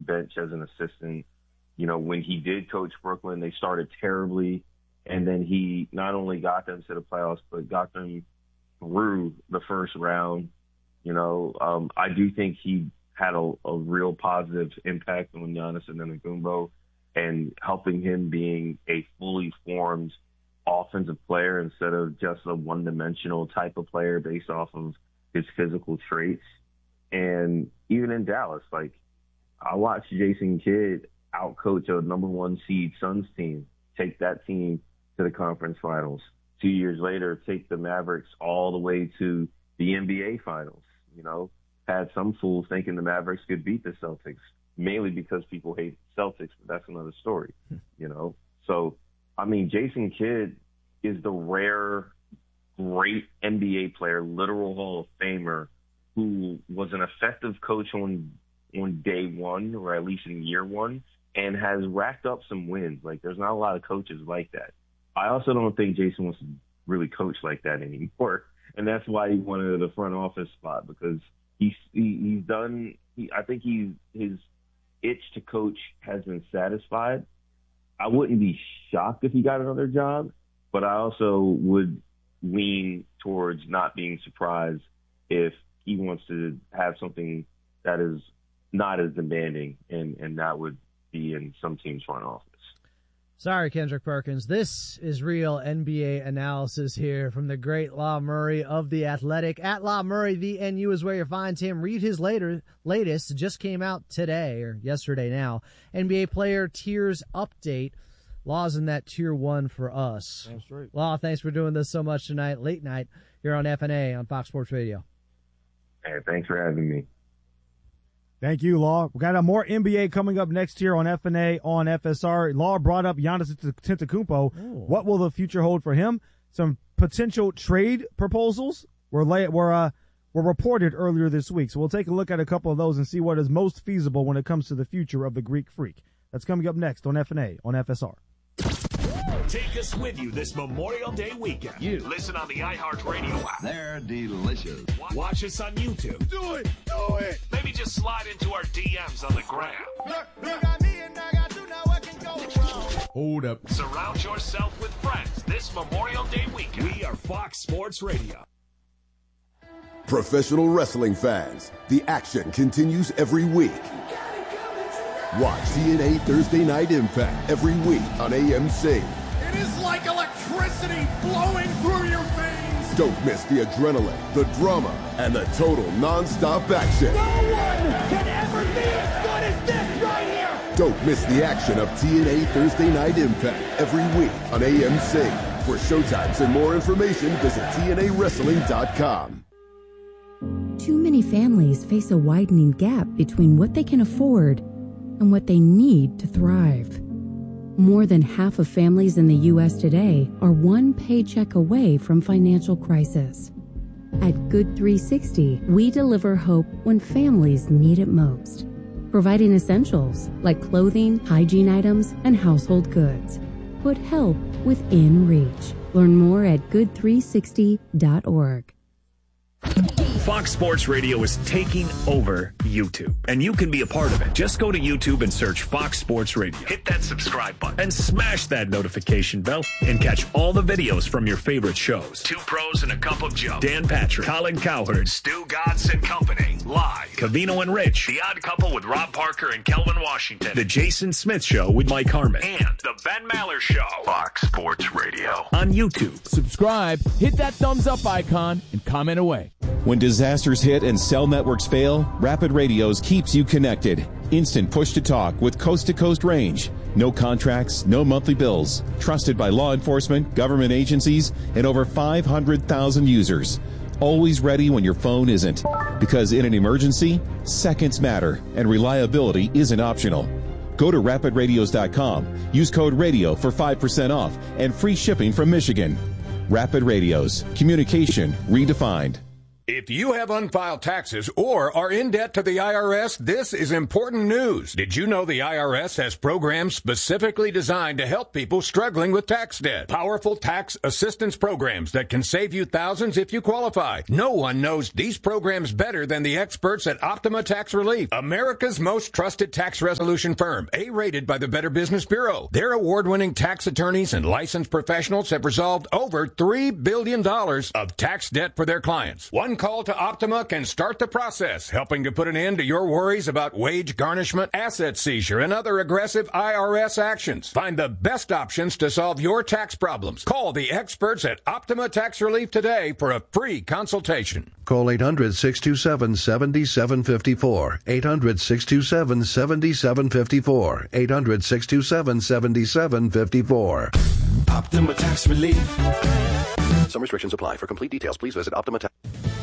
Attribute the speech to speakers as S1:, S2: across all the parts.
S1: bench as an assistant. You know, when he did coach Brooklyn, they started terribly, and then he not only got them to the playoffs, but got them through the first round. You know, I do think he had a real positive impact on Giannis Antetokounmpo and helping him being a fully formed offensive player instead of just a one-dimensional type of player based off of his physical traits. And even in Dallas, like, I watched Jason Kidd outcoach a number 1 seed Suns team, take that team to the conference finals. 2 years later, take the Mavericks all the way to the NBA finals. You know, had some fools thinking the Mavericks could beat the Celtics, mainly because people hate Celtics, but that's another story, you know? So, I mean, Jason Kidd is the rare, great NBA player, literal Hall of Famer, who was an effective coach on day one, or at least in year one, and has racked up some wins. Like, there's not a lot of coaches like that. I also don't think Jason wants to really coach like that anymore, and that's why he wanted the front office spot, because he's done. I think his itch to coach has been satisfied. I wouldn't be shocked if he got another job, but I also would lean towards not being surprised if he wants to have something that is not as demanding, and that would be in some team's front office.
S2: Sorry, Kendrick Perkins. This is real NBA analysis here from the great Law Murray of The Athletic. At Law Murray, VNU is where you find him. Read his latest. Just came out today, or yesterday now. NBA player tiers update. Law's in that tier 1 for us.
S3: That's right.
S2: Law, thanks for doing this so much tonight. Late night here on FNA on Fox Sports Radio.
S1: Hey, thanks for having me.
S3: Thank you, Law. We got more NBA coming up next year on FNA on FSR. Law brought up Giannis Antetokounmpo. What will the future hold for him? Some potential trade proposals were reported earlier this week. So we'll take a look at a couple of those and see what is most feasible when it comes to the future of the Greek Freak. That's coming up next on FNA on FSR.
S4: Take us with you this Memorial Day weekend. You listen on the iHeartRadio app.
S5: They're delicious.
S4: Watch us on YouTube.
S5: Do it.
S4: Maybe just slide into our DMs on the gram.
S5: Look at me and I got you, now what can go wrong?
S6: Hold up.
S4: Surround yourself with friends this Memorial Day weekend. We are Fox Sports Radio.
S7: Professional wrestling fans, the action continues every week. Watch TNA Thursday Night Impact every week on AMC.
S8: It is like electricity flowing through your veins.
S7: Don't miss the adrenaline, the drama, and the total non-stop action.
S8: No one can ever be as good as this right here.
S7: Don't miss the action of TNA Thursday Night Impact every week on AMC. For showtimes and more information, visit TNAWrestling.com.
S9: Too many families face a widening gap between what they can afford and what they need to thrive. More than half of families in the U.S. today are one paycheck away from financial crisis. At Good 360, we deliver hope when families need it most, providing essentials like clothing, hygiene items, and household goods. Put help within reach. Learn more at good360.org.
S4: Fox Sports Radio is taking over YouTube, and you can be a part of it. Just go to YouTube and search Fox Sports Radio. Hit that subscribe button and smash that notification bell and catch all the videos from your favorite shows. Two Pros and a Cup of Joe, Dan Patrick, Colin Cowherd, Stu Godson Company, Live, Covino and Rich, The Odd Couple with Rob Parker and Kelvin Washington, The Jason Smith Show with Mike Harmon, and The Ben Maller Show. Fox Sports Radio on YouTube.
S6: Subscribe, hit that thumbs up icon, and comment away.
S10: When disasters hit and cell networks fail, Rapid Radios keeps you connected. Instant push-to-talk with coast-to-coast range. No contracts, no monthly bills. Trusted by law enforcement, government agencies, and over 500,000 users. Always ready when your phone isn't. Because in an emergency, seconds matter, and reliability isn't optional. Go to rapidradios.com. Use code RADIO for 5% off and free shipping from Michigan. Rapid Radios. Communication redefined.
S11: If you have unfiled taxes or are in debt to the IRS, this is important news. Did you know the IRS has programs specifically designed to help people struggling with tax debt? Powerful tax assistance programs that can save you thousands if you qualify. No one knows these programs better than the experts at Optima Tax Relief, America's most trusted tax resolution firm, A-rated by the Better Business Bureau. Their award-winning tax attorneys and licensed professionals have resolved over $3 billion of tax debt for their clients. One call to Optima can start the process, helping to put an end to your worries about wage garnishment, asset seizure, and other aggressive IRS actions. Find the best options to solve your tax problems. Call the experts at Optima Tax Relief today for a free consultation.
S12: Call 800-627-7754. 800-627-7754. 800-627-7754.
S13: Optima Tax Relief.
S12: Some restrictions apply. For complete details, please visit Optima Tax.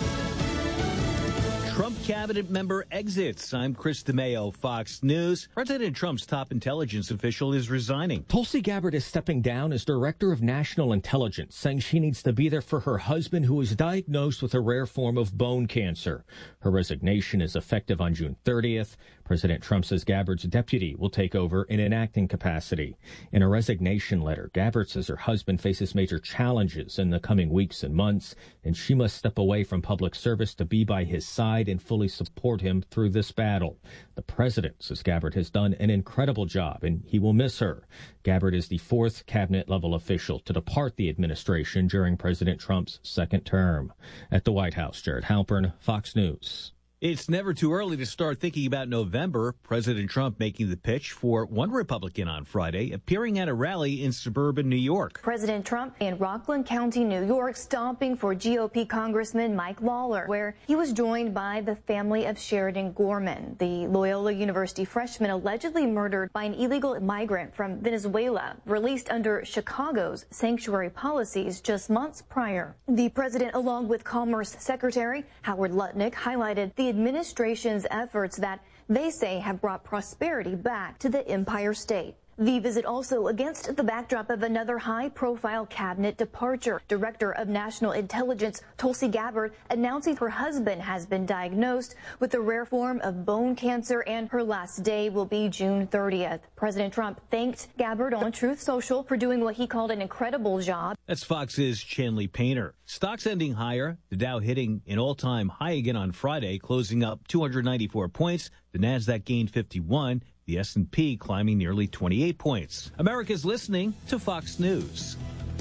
S14: Trump cabinet member exits. I'm Chris DeMayo, Fox News. President Trump's top intelligence official is resigning.
S15: Tulsi Gabbard is stepping down as director of national intelligence, saying she needs to be there for her husband, who is diagnosed with a rare form of bone cancer. Her resignation is effective on June 30th. President Trump says Gabbard's deputy will take over in an acting capacity. In a resignation letter, Gabbard says her husband faces major challenges in the coming weeks and months, and she must step away from public service to be by his side and fully support him through this battle. The president says Gabbard has done an incredible job, and he will miss her. Gabbard is the fourth cabinet-level official to depart the administration during President Trump's second term. At the White House, Jared Halpern, Fox News.
S14: It's never too early to start thinking about November. President Trump making the pitch for one Republican on Friday, appearing at a rally in suburban New York.
S16: President Trump in Rockland County, New York, stopping for GOP Congressman Mike Lawler, where he was joined by the family of Sheridan Gorman, the Loyola University freshman allegedly murdered by an illegal migrant from Venezuela, released under Chicago's sanctuary policies just months prior. The president, along with Commerce Secretary Howard Lutnick, highlighted the administration's efforts that they say have brought prosperity back to the Empire State. The visit also against the backdrop of another high-profile cabinet departure. Director of National Intelligence Tulsi Gabbard announcing her husband has been diagnosed with a rare form of bone cancer and her last day will be June 30th. President Trump thanked Gabbard on Truth Social for doing what he called an incredible job.
S14: That's Fox's Chanley Painter. Stocks ending higher, the Dow hitting an all-time high again on Friday, closing up 294 points. The Nasdaq gained 51. The S&P climbing nearly 28 points. America's listening to Fox News.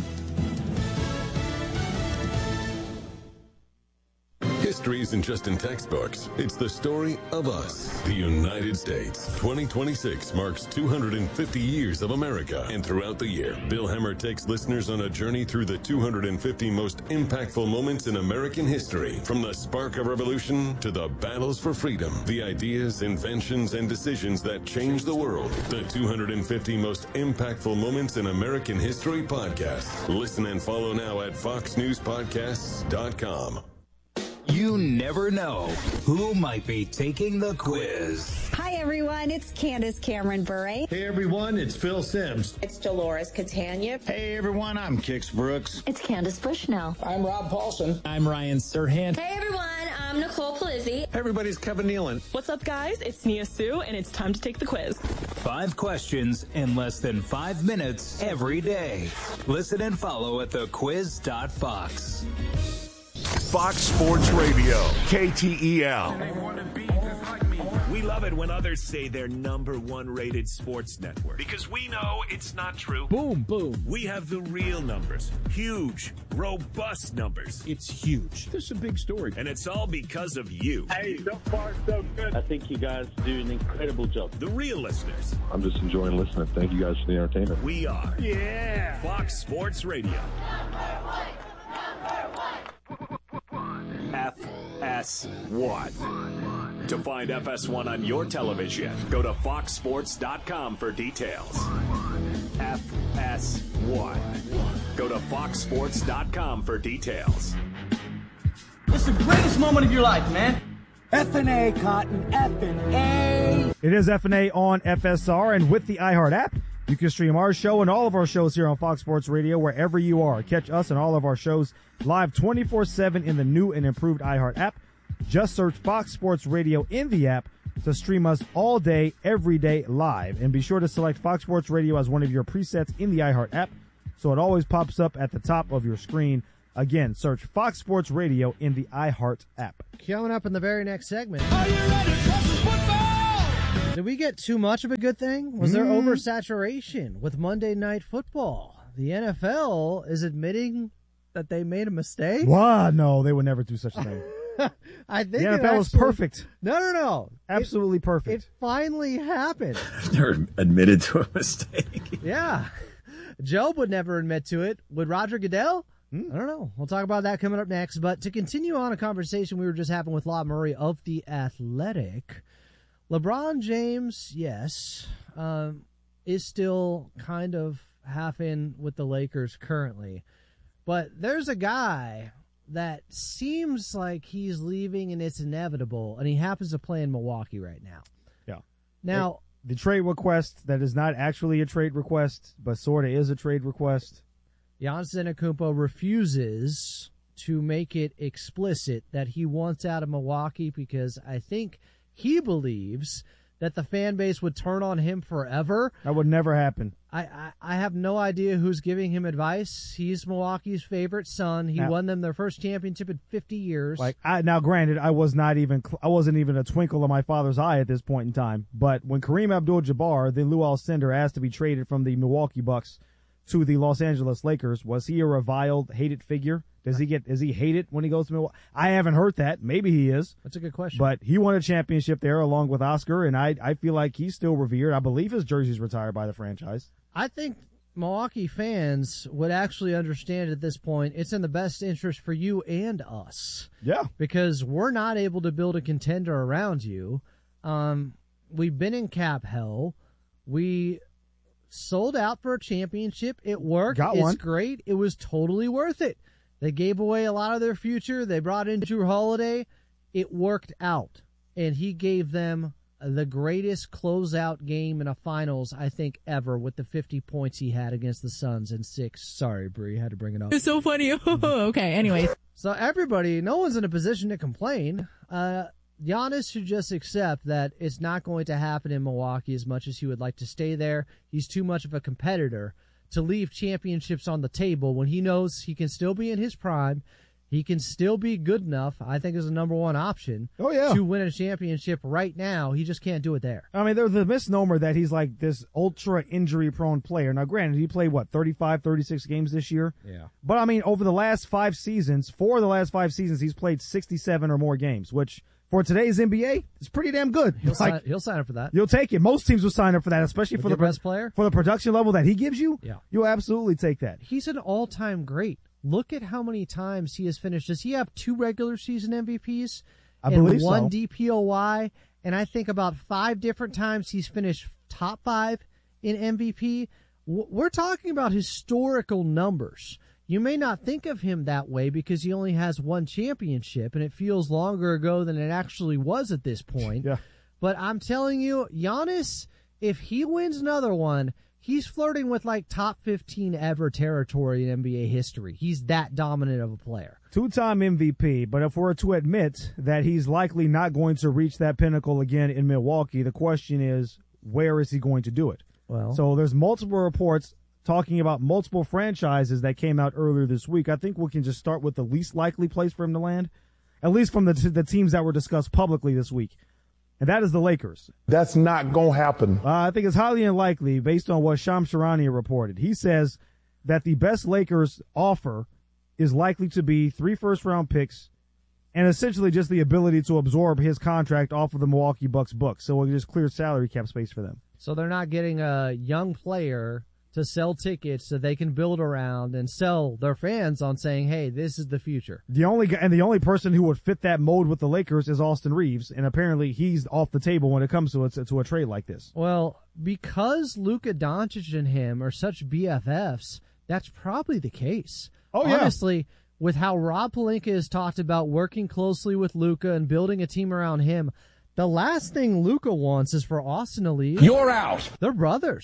S17: History isn't just in textbooks. It's the story of us, the United States. 2026 marks 250 years of America. And throughout the year, Bill Hemmer takes listeners on a journey through the 250 most impactful moments in American history. From the spark of revolution to the battles for freedom, the ideas, inventions, and decisions that changed the world. The 250 most impactful moments in American history podcast. Listen and follow now at foxnewspodcasts.com.
S18: You never know who might be taking the quiz.
S19: Hi, everyone. It's Candace Cameron Bure.
S20: Hey, everyone. It's Phil Sims.
S21: It's Dolores Catania.
S20: Hey, everyone. I'm Kix Brooks.
S22: It's Candace Bushnell.
S23: I'm Rob Paulson.
S24: I'm Ryan Serhant.
S25: Hey, everyone. I'm Nicole Palizzi.
S26: Hey, everybody's Kevin Nealon.
S27: What's up, guys? It's Nia Sue, and it's time to take the quiz.
S18: 5 questions in less than 5 minutes every day. Listen and follow at thequiz.fox.
S4: Fox Sports Radio, KTEL. We love it when others say they're #1 rated sports network, because we know it's not true.
S6: Boom, boom.
S4: We have the real numbers. Huge, robust numbers.
S6: It's huge. This is a big story.
S4: And it's all because of you.
S28: Hey, so far, so good. I think you guys do an incredible job.
S4: The real listeners.
S29: I'm just enjoying listening. Thank you guys for the entertainment.
S4: We are. Yeah. Fox Sports Radio. FS1. To find FS1 on your television, go to foxsports.com for details. FS1. Go to foxsports.com for details.
S30: It's the greatest moment of your life, man. F&A, Cotton, F&A.
S3: It is F&A on FSR, and with the iHeart app, You can stream our show and all of our shows here on Fox Sports Radio wherever you are. Catch us and all of our shows live 24/7 in the new and improved iHeart app. Just search Fox Sports Radio in the app to stream us all day, every day live. And be sure to select Fox Sports Radio as one of your presets in the iHeart app so it always pops up at the top of your screen. Again, search Fox Sports Radio in the iHeart app.
S1: Coming up in the very next segment. Are you ready for some football? Did we get too much of a good thing? Was there oversaturation with Monday Night Football? The NFL is admitting that they made a mistake?
S3: What? No, they would never do such a thing.
S1: I think
S3: the NFL was perfect.
S1: No.
S3: Absolutely perfect.
S1: It finally happened.
S4: I've never admitted to a mistake.
S1: Yeah. Job would never admit to it. Would Roger Goodell? I don't know. We'll talk about that coming up next. But to continue on a conversation we were just having with Law Murray of The Athletic, LeBron James, yes, is still kind of half in with the Lakers currently. But there's a guy that seems like he's leaving and it's inevitable, and he happens to play in Milwaukee right now.
S3: Yeah.
S1: Now,
S3: the trade request that is not actually a trade request, but sort of is a trade request.
S1: Giannis Antetokounmpo refuses to make it explicit that he wants out of Milwaukee because I think he believes that the fan base would turn on him forever.
S3: That would never happen.
S1: I have no idea who's giving him advice. He's Milwaukee's favorite son. He won them their first championship in 50 years.
S3: Now, granted, I wasn't even a twinkle in my father's eye at this point in time. But when Kareem Abdul-Jabbar, then Lou Alcindor, asked to be traded from the Milwaukee Bucks to the Los Angeles Lakers, was he a reviled, hated figure? Is he hated when he goes to Milwaukee? I haven't heard that. Maybe he is.
S1: That's a good question.
S3: But he won a championship there along with Oscar, and I feel like he's still revered. I believe his jersey's retired by the franchise.
S1: I think Milwaukee fans would actually understand at this point it's in the best interest for you and us.
S3: Yeah.
S1: Because we're not able to build a contender around you. We've been in cap hell. We sold out for a championship. It worked. It's great. It was totally worth it. They gave away a lot of their future. They brought in Drew Holiday. It worked out. And he gave them the greatest closeout game in a finals, I think, ever with the 50 points he had against the Suns in 6. Sorry, Bree, had to bring it up.
S2: It's so funny. Okay, anyways.
S1: So everybody, no one's in a position to complain. Giannis should just accept that it's not going to happen in Milwaukee as much as he would like to stay there. He's too much of a competitor to leave championships on the table when he knows he can still be in his prime. He can still be good enough, I think, is the number one option to win a championship right now. He just can't do it there.
S3: I mean, there's the misnomer that he's like this ultra injury-prone player. Now, granted, he played, 35, 36 games this year?
S1: Yeah.
S3: But, I mean, over the last 5 seasons, 4 of the last 5 seasons, he's played 67 or more games, which for today's NBA is pretty damn good.
S1: He'll sign up for that.
S3: You'll take it. Most teams will sign up for that, especially for the
S1: best player.
S3: For the production level that he gives you, you'll absolutely take that.
S1: He's an all-time great. Look at how many times he has finished. Does he have 2 regular season MVPs?
S3: I believe so.
S1: 1 DPOY, and I think about 5 different times he's finished top 5 in MVP. We're talking about historical numbers. You may not think of him that way because he only has 1 championship, and it feels longer ago than it actually was at this point.
S3: Yeah.
S1: But I'm telling you, Giannis, if he wins another one, he's flirting with top 15 ever territory in NBA history. He's that dominant of a player.
S3: 2-time MVP, but if we're to admit that he's likely not going to reach that pinnacle again in Milwaukee, the question is, where is he going to do it?
S1: Well,
S3: so there's multiple reports talking about multiple franchises that came out earlier this week. I think we can just start with the least likely place for him to land, at least from the teams that were discussed publicly this week. And that is the Lakers.
S5: That's not going to happen.
S3: I think it's highly unlikely based on what Shams Charania reported. He says that the best Lakers offer is likely to be 3 first-round picks and essentially just the ability to absorb his contract off of the Milwaukee Bucks books. So it just clears salary cap space for them.
S1: So they're not getting a young player to sell tickets so they can build around and sell their fans on saying, hey, this is the future.
S3: The only person who would fit that mold with the Lakers is Austin Reeves, and apparently he's off the table when it comes to a trade like this.
S1: Well, because Luka Doncic and him are such BFFs, that's probably the case.
S3: Oh, yeah.
S1: Honestly, with how Rob Pelinka has talked about working closely with Luka and building a team around him, the last thing Luka wants is for Austin to leave.
S5: You're out.
S1: They're brothers.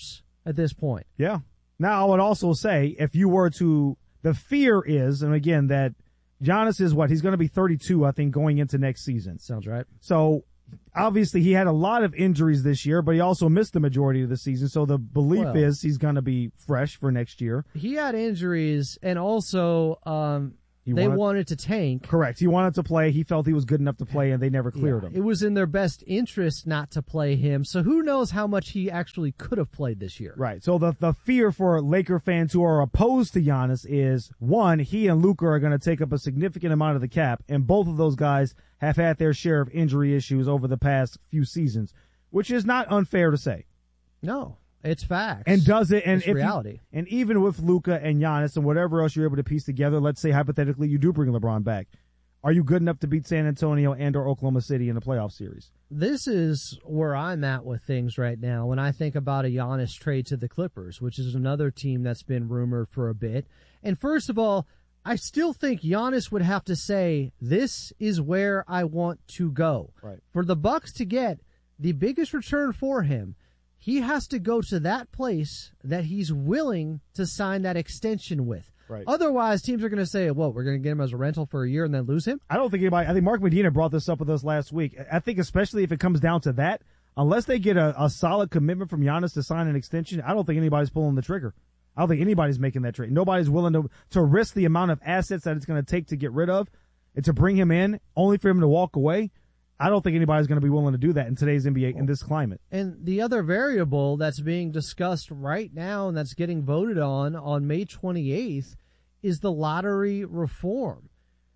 S1: at this point.
S3: Yeah. Now, I would also say, if you were to, the fear is, and again, that Giannis is what? He's going to be 32, I think, going into next season.
S1: Sounds right.
S3: So, obviously, he had a lot of injuries this year, but he also missed the majority of the season. So, the belief is he's going to be fresh for next year.
S1: He had injuries, and also they wanted to tank.
S3: Correct. He wanted to play. He felt he was good enough to play, and they never cleared him.
S1: It was in their best interest not to play him. So who knows how much he actually could have played this year.
S3: Right. So the fear for Laker fans who are opposed to Giannis is, one, he and Luka are going to take up a significant amount of the cap, and both of those guys have had their share of injury issues over the past few seasons, which is not unfair to say.
S1: No. It's facts.
S3: And does it, and
S1: it's reality.
S3: And even with Luka and Giannis and whatever else you're able to piece together, let's say hypothetically you do bring LeBron back. Are you good enough to beat San Antonio and or Oklahoma City in the playoff series?
S1: This is where I'm at with things right now when I think about a Giannis trade to the Clippers, which is another team that's been rumored for a bit. And first of all, I still think Giannis would have to say, this is where I want to go.
S3: Right.
S1: For the Bucks to get the biggest return for him, he has to go to that place that he's willing to sign that extension with.
S3: Right.
S1: Otherwise, teams are going to say, well, we're going to get him as a rental for a year and then lose him?
S3: I think Mark Medina brought this up with us last week. I think especially if it comes down to that, unless they get a solid commitment from Giannis to sign an extension, I don't think anybody's pulling the trigger. I don't think anybody's making that trade. Nobody's willing to risk the amount of assets that it's going to take to get rid of and to bring him in, only for him to walk away. I don't think anybody's going to be willing to do that in today's NBA in this climate.
S1: And the other variable that's being discussed right now and that's getting voted on May 28th is the lottery reform.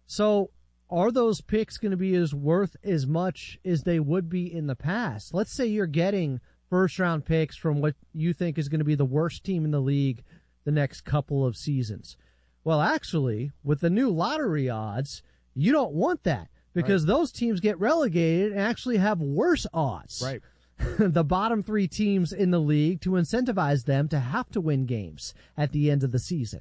S1: So are those picks going to be worth as much as they would be in the past? Let's say you're getting first-round picks from what you think is going to be the worst team in the league the next couple of seasons. Well, actually, with the new lottery odds, you don't want that. Because those teams get relegated and actually have worse odds.
S3: Right.
S1: The bottom three teams in the league to incentivize them to have to win games at the end of the season.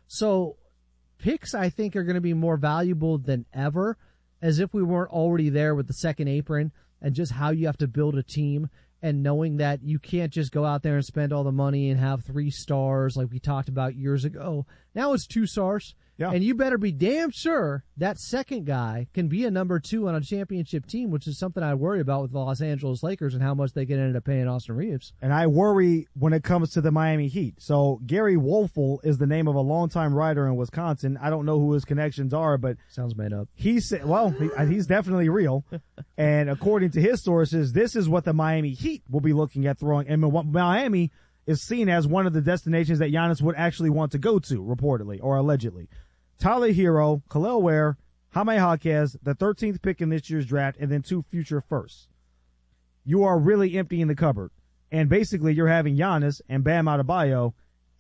S1: So picks, I think, are going to be more valuable than ever, as if we weren't already there with the second apron and just how you have to build a team and knowing that you can't just go out there and spend all the money and have 3 stars like we talked about years ago. Now it's 2 stars.
S3: Yeah.
S1: And you better be damn sure that second guy can be a number 2 on a championship team, which is something I worry about with the Los Angeles Lakers and how much they can end up paying Austin Reeves.
S3: And I worry when it comes to the Miami Heat. So Gary Wolfel is the name of a longtime writer in Wisconsin. I don't know who his connections are, but
S1: sounds made up.
S3: He said, well, he's definitely real. And according to his sources, this is what the Miami Heat will be looking at throwing. And Miami is seen as one of the destinations that Giannis would actually want to go to, reportedly or allegedly. Tyler Hero, Khalil Ware, Jaime Jaquez, the 13th pick in this year's draft, and then 2 future firsts. You are really emptying the cupboard. And basically, you're having Giannis and Bam Adebayo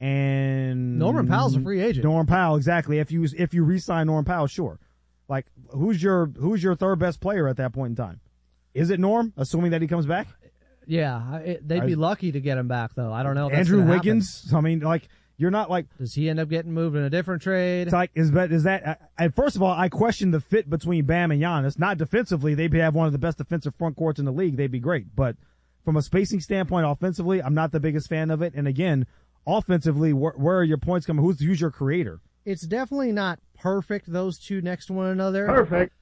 S3: and
S1: Norman Powell's a free agent.
S3: Norman Powell, exactly. If you re-sign Norman Powell, sure. Like, who's your third best player at that point in time? Is it Norm, assuming that he comes back?
S1: Yeah, they'd be lucky to get him back, though. I don't know if that's
S3: Andrew Wiggins.
S1: Happen.
S3: I mean, like, you're not like.
S1: Does he end up getting moved in a different trade?
S3: It's like, is that? And first of all, I question the fit between Bam and Giannis. Not defensively, they'd have one of the best defensive front courts in the league. They'd be great, but from a spacing standpoint, offensively, I'm not the biggest fan of it. And again, offensively, where are your points coming? Who's your creator?
S1: It's definitely not perfect. Those two next to one another.
S3: Perfect.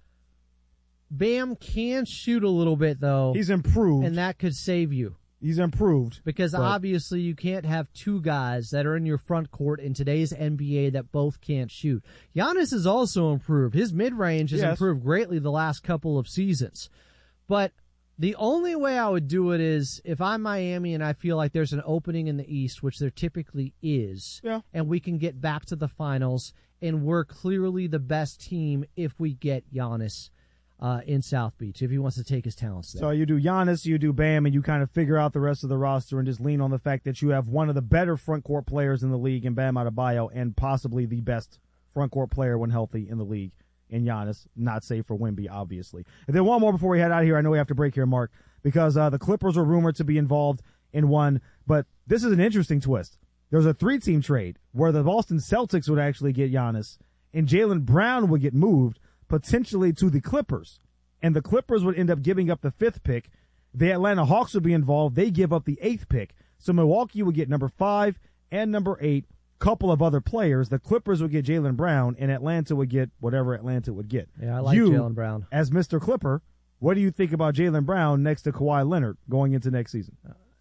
S1: Bam can shoot a little bit, though.
S3: He's improved.
S1: And that could save you.
S3: He's improved.
S1: Because obviously you can't have 2 guys that are in your front court in today's NBA that both can't shoot. Giannis has also improved. His mid-range has improved greatly the last couple of seasons. But the only way I would do it is if I'm Miami and I feel like there's an opening in the East, which there typically is, and we can get back to the finals, and we're clearly the best team if we get Giannis in South Beach, if he wants to take his talents there.
S3: So you do Giannis, you do Bam, and you kind of figure out the rest of the roster and just lean on the fact that you have one of the better front court players in the league in Bam Adebayo and possibly the best front court player when healthy in the league in Giannis, not safe for Wemby, obviously. And then one more before we head out of here. I know we have to break here, Mark, because the Clippers are rumored to be involved in one, but this is an interesting twist. There's a 3-team trade where the Boston Celtics would actually get Giannis and Jaylen Brown would get moved potentially to the Clippers, and the Clippers would end up giving up the 5th pick. The Atlanta Hawks would be involved. They give up the 8th pick. So Milwaukee would get number 5 and number 8, couple of other players. The Clippers would get Jaylen Brown, and Atlanta would get whatever Atlanta would get.
S1: Yeah, I like Jaylen Brown.
S3: As Mr. Clipper, what do you think about Jaylen Brown next to Kawhi Leonard going into next season?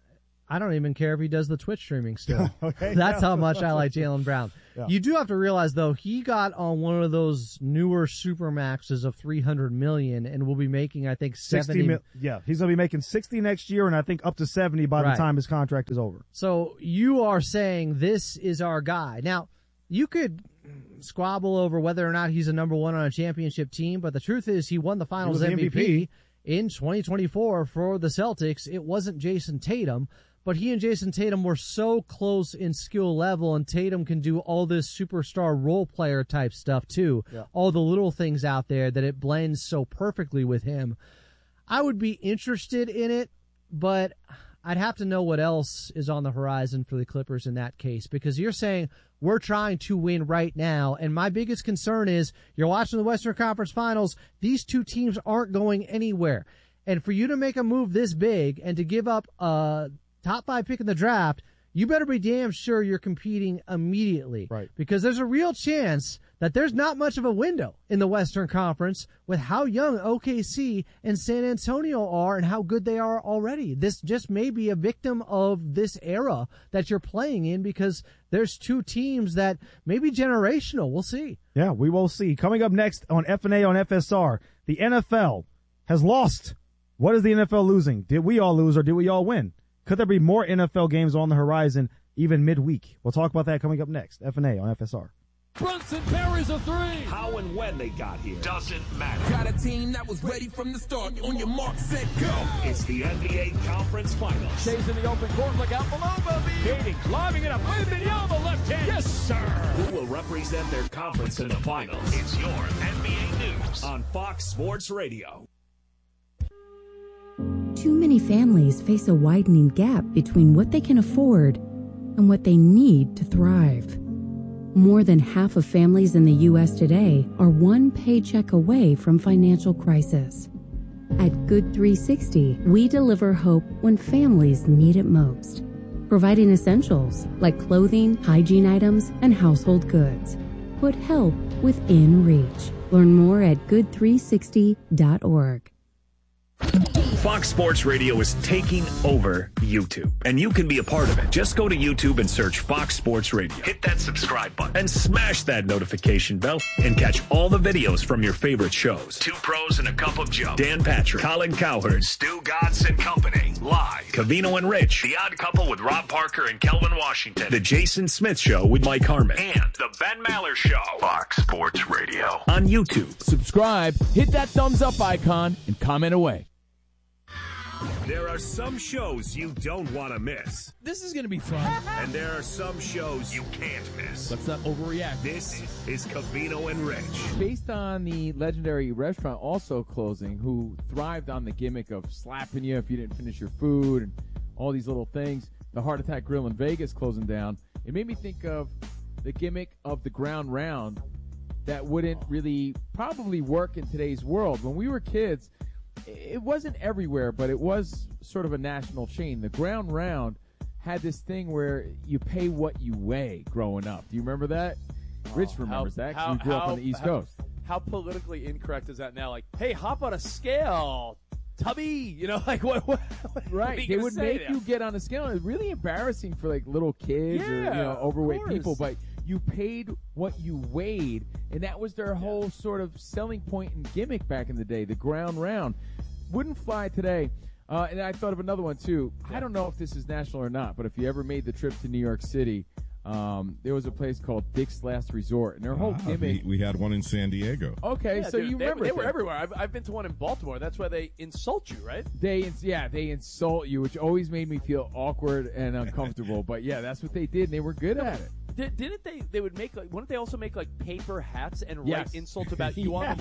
S1: I don't even care if he does the Twitch streaming still.
S3: Okay,
S1: That's how much I like Jaylen Brown.
S3: Yeah.
S1: You do have to realize, though, he got on one of those newer Supermaxes of $300 million and will be making, I think, 70.
S3: Yeah, he's going to be making 60 next year, and I think up to 70 by the time his contract is over.
S1: So you are saying this is our guy. Now, you could squabble over whether or not he's a number one on a championship team, but the truth is he won the Finals MVP in 2024 for the Celtics. It wasn't Jason Tatum. But he and Jason Tatum were so close in skill level, and Tatum can do all this superstar role player type stuff too.
S3: Yeah.
S1: All the little things out there that it blends so perfectly with him. I would be interested in it, but I'd have to know what else is on the horizon for the Clippers in that case, because you're saying we're trying to win right now, and my biggest concern is you're watching the Western Conference Finals. These two teams aren't going anywhere. And for you to make a move this big and to give up top 5 pick in the draft, you better be damn sure you're competing immediately.
S3: Right.
S1: Because there's a real chance that there's not much of a window in the Western Conference with how young OKC and San Antonio are and how good they are already. This just may be a victim of this era that you're playing in, because there's two teams that may be generational. We'll see.
S3: Yeah, we will see. Coming up next on F&A on FSR, the NFL has lost. What is the NFL losing? Did we all lose or did we all win? Could there be more NFL games on the horizon, even midweek? We'll talk about that coming up next. F&A on FSR.
S6: Brunson parries a 3.
S4: How and when they got here doesn't matter.
S13: Got a team that was ready from the start. On your mark, set, go.
S4: It's the NBA Conference Finals.
S6: Stays in the open court. Look out below, Bobby. Dating, lobbing it up. Windmill, the left hand. Yes, sir.
S4: Who will represent their conference in the finals? It's your NBA News on Fox Sports Radio.
S7: Too many families face a widening gap between what they can afford and what they need to thrive. More than half of families in the U.S. today are one paycheck away from financial crisis. At Good 360, we deliver hope when families need it most, providing essentials like clothing, hygiene items, and household goods. Put help within reach. Learn more at good360.org.
S4: Fox Sports Radio is taking over YouTube, and you can be a part of it. Just go to YouTube and search Fox Sports Radio. Hit that subscribe button and smash that notification bell and catch all the videos from your favorite shows. Two Pros and a Cup of Joe. Dan Patrick, Colin Cowherd, Stu Godson and Company. Live. Covino and Rich. The Odd Couple with Rob Parker and Kelvin Washington. The Jason Smith Show with Mike Harmon. And The Ben Maller Show. Fox Sports Radio. On YouTube.
S6: Subscribe, hit that thumbs up icon, and comment away.
S4: There are some shows you don't want to miss.
S6: This is going to be fun.
S4: And there are some shows you can't miss.
S6: Let's not overreact.
S4: This is Covino and Rich.
S6: Based on the legendary restaurant also closing, who thrived on the gimmick of slapping you if you didn't finish your food and all these little things, the Heart Attack Grill in Vegas closing down, it made me think of the gimmick of the ground round that wouldn't really probably work in today's world. When we were kids, it wasn't everywhere, but it was sort of a national chain. The Ground Round had this thing where you pay what you weigh growing up. Do you remember that? Rich remembers that because we grew up on the East Coast.
S8: How politically incorrect is that now? Like, hey, hop on a scale, tubby. You know, like what
S6: right. They would make you get on a scale. It was really embarrassing for like little kids or overweight people, but you paid what you weighed, and that was their whole sort of selling point and gimmick back in the day, the Ground Round. Wouldn't fly today. And I thought of another one, too. I don't know if this is national or not, but if you ever made the trip to New York City, there was a place called Dick's Last Resort, and their whole gimmick.
S9: We had one in San Diego.
S6: Okay, so you remember
S8: they were everywhere. I've been to one in Baltimore. That's why they insult you, right?
S6: They insult you, which always made me feel awkward and uncomfortable. But yeah, that's what they did, and they were good at it.
S8: Didn't they would make wouldn't they also make like paper hats and write insults about you on them?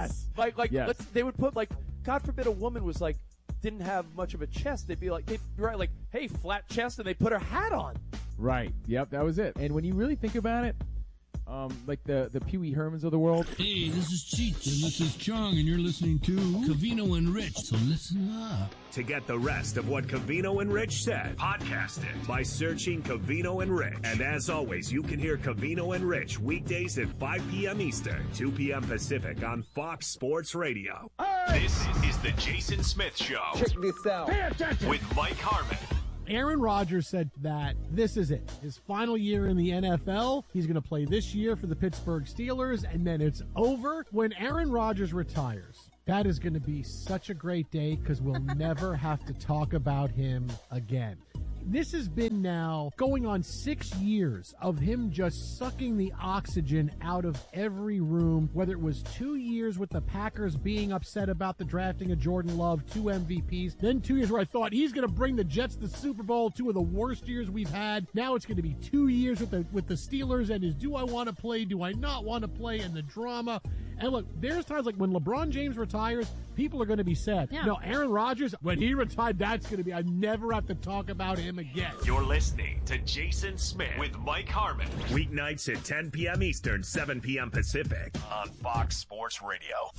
S8: They would put like, God forbid a woman was like didn't have much of a chest, they'd write like, hey, flat chest, and they put her hat on.
S6: Right. Yep, that was it. And when you really think about it, like the Pee Wee Hermans of the world.
S13: Hey, this is Cheech, and this is Chong, and you're listening to Covino and Rich, so listen up.
S4: To get the rest of what Covino and Rich said, podcast it by searching Covino and Rich. And as always, you can hear Covino and Rich weekdays at 5 p.m. Eastern, 2 p.m. Pacific on Fox Sports Radio.
S9: This is the Jason Smith Show.
S10: Check this out.
S9: Pay attention. With Mike Harmon.
S11: Aaron Rodgers said that this is it. His final year in the NFL. He's going to play this year for the Pittsburgh Steelers, and then it's over. When Aaron Rodgers retires, that is going to be such a great day because we'll never have to talk about him again. This has been now going on 6 years of him just sucking the oxygen out of every room, whether it was 2 years with the Packers being upset about the drafting of Jordan Love, 2 MVPs, then 2 years where I thought he's going to bring the Jets to the Super Bowl, 2 of the worst years we've had. Now it's going to be 2 years with the Steelers and his do I want to play, do I not want to play, and the drama. And look, there's times like when LeBron James retires, people are going to be sad.
S2: Yeah.
S11: No, Aaron Rodgers, when he retired, that's going to be, I never have to talk about him again.
S9: You're listening to Jason Smith with Mike Harmon.
S4: Weeknights at 10 p.m. Eastern, 7 p.m. Pacific
S9: on Fox Sports Radio.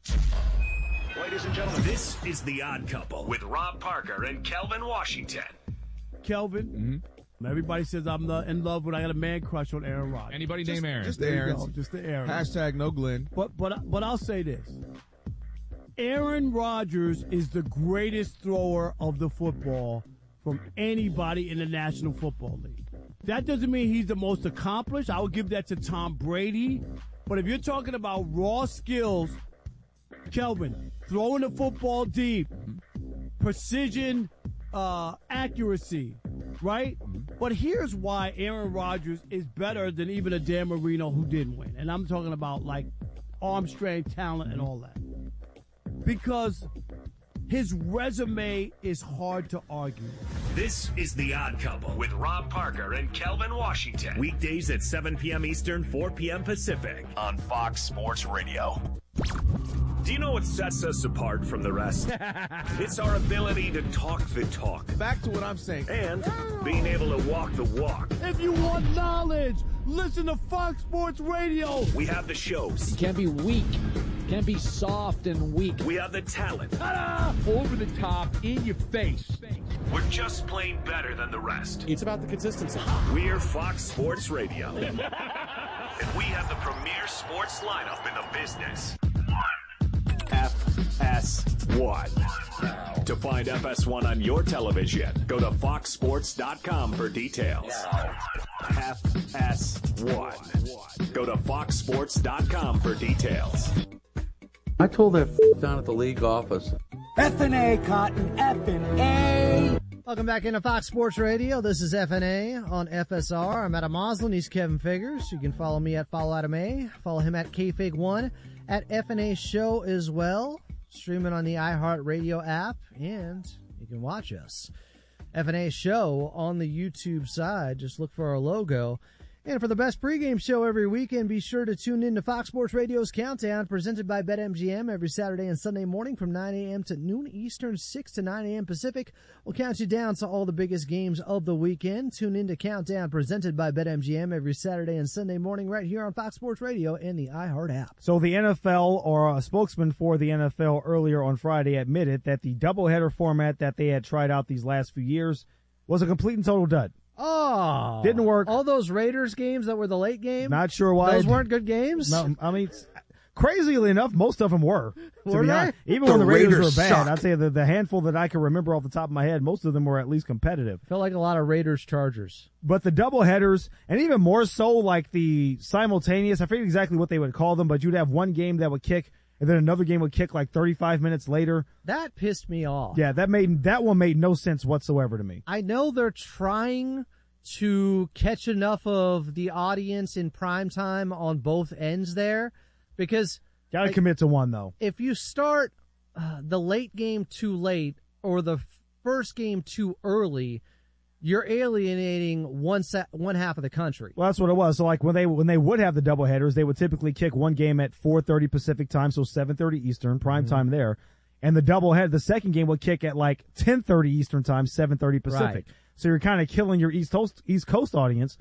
S4: Ladies and gentlemen, this is The Odd Couple with Rob Parker and Kelvin Washington.
S12: Kelvin, everybody says I'm in love when I got a man crush on Aaron Rodgers.
S15: Anybody named Aaron?
S12: Just the Aaron. Just the Aaron.
S15: Hashtag no Glenn.
S12: But I'll say this. Aaron Rodgers is the greatest thrower of the football from anybody in the National Football League. That doesn't mean he's the most accomplished. I would give that to Tom Brady. But if you're talking about raw skills, Kelvin, throwing the football deep, precision, accuracy, right? But here's why Aaron Rodgers is better than even a Dan Marino who didn't win. And I'm talking about like arm strength, talent, and all that. Because his resume is hard to argue.
S4: This is The Odd Couple with Rob Parker and Kelvin Washington. Weekdays at 7 p.m. Eastern, 4 p.m. Pacific on Fox Sports Radio. Do you know what sets us apart from the rest? It's our ability to talk the talk.
S15: Back to what I'm saying.
S4: And being able to walk the walk.
S12: If you want knowledge, listen to Fox Sports Radio.
S4: We have the shows.
S21: You can't be weak. You can't be soft and weak.
S4: We have the talent.
S12: Ta-da!
S15: Over the top, in your face.
S4: We're just plain better than the rest.
S21: It's about the consistency.
S4: We're Fox Sports Radio. And we have the premier sports lineup in the business. FS1. To find FS1 on your television, go to foxsports.com for details. FS1. Go to foxsports.com for details.
S22: I told that down at the league office.
S23: F&A, Cotton, F&A.
S1: Welcome back into Fox Sports Radio. This is F&A on FSR. I'm Adam Moslin. He's Kevin Figures. You can follow me at Follow Adam A. Follow him at KFig1 at F&A Show as well. Streaming on the iHeartRadio app, and you can watch us. F&A Show on the YouTube side. Just look for our logo. And for the best pregame show every weekend, be sure to tune in to Fox Sports Radio's Countdown, presented by BetMGM every Saturday and Sunday morning from 9 a.m. to noon Eastern, 6 to 9 a.m. Pacific. We'll count you down to all the biggest games of the weekend. Tune in to Countdown, presented by BetMGM every Saturday and Sunday morning right here on Fox Sports Radio and the iHeart app.
S3: So the NFL, or a spokesman for the NFL earlier on Friday, admitted that the doubleheader format that they had tried out these last few years was a complete and total dud.
S1: Oh.
S3: Didn't work.
S1: All those Raiders games that were the late game?
S3: Not sure why.
S1: Those weren't good games?
S3: No, I mean, crazily enough, most of them were.
S1: Were they?
S3: Even when the Raiders were bad, I'd say the handful that I can remember off the top of my head, most of them were at least competitive.
S1: Felt like a lot of Raiders-Chargers.
S3: But the doubleheaders, and even more so like the simultaneous, I forget exactly what they would call them, but you'd have one game that would kick, and then another game would kick like 35 minutes later.
S1: That pissed me off.
S3: Yeah, that one made no sense whatsoever to me.
S1: I know they're trying to catch enough of the audience in prime time on both ends there, because
S3: gotta commit to one though.
S1: If you start the late game too late or the first game too early, you're alienating one half of the country.
S3: Well, that's what it was. So like when they would have the doubleheaders, they would typically kick one game at 4:30 Pacific time, so 7:30 Eastern, prime time there. And the second game would kick at like 10:30 Eastern time, 7:30 Pacific.
S1: Right.
S3: So you're kind of killing your East Coast audience.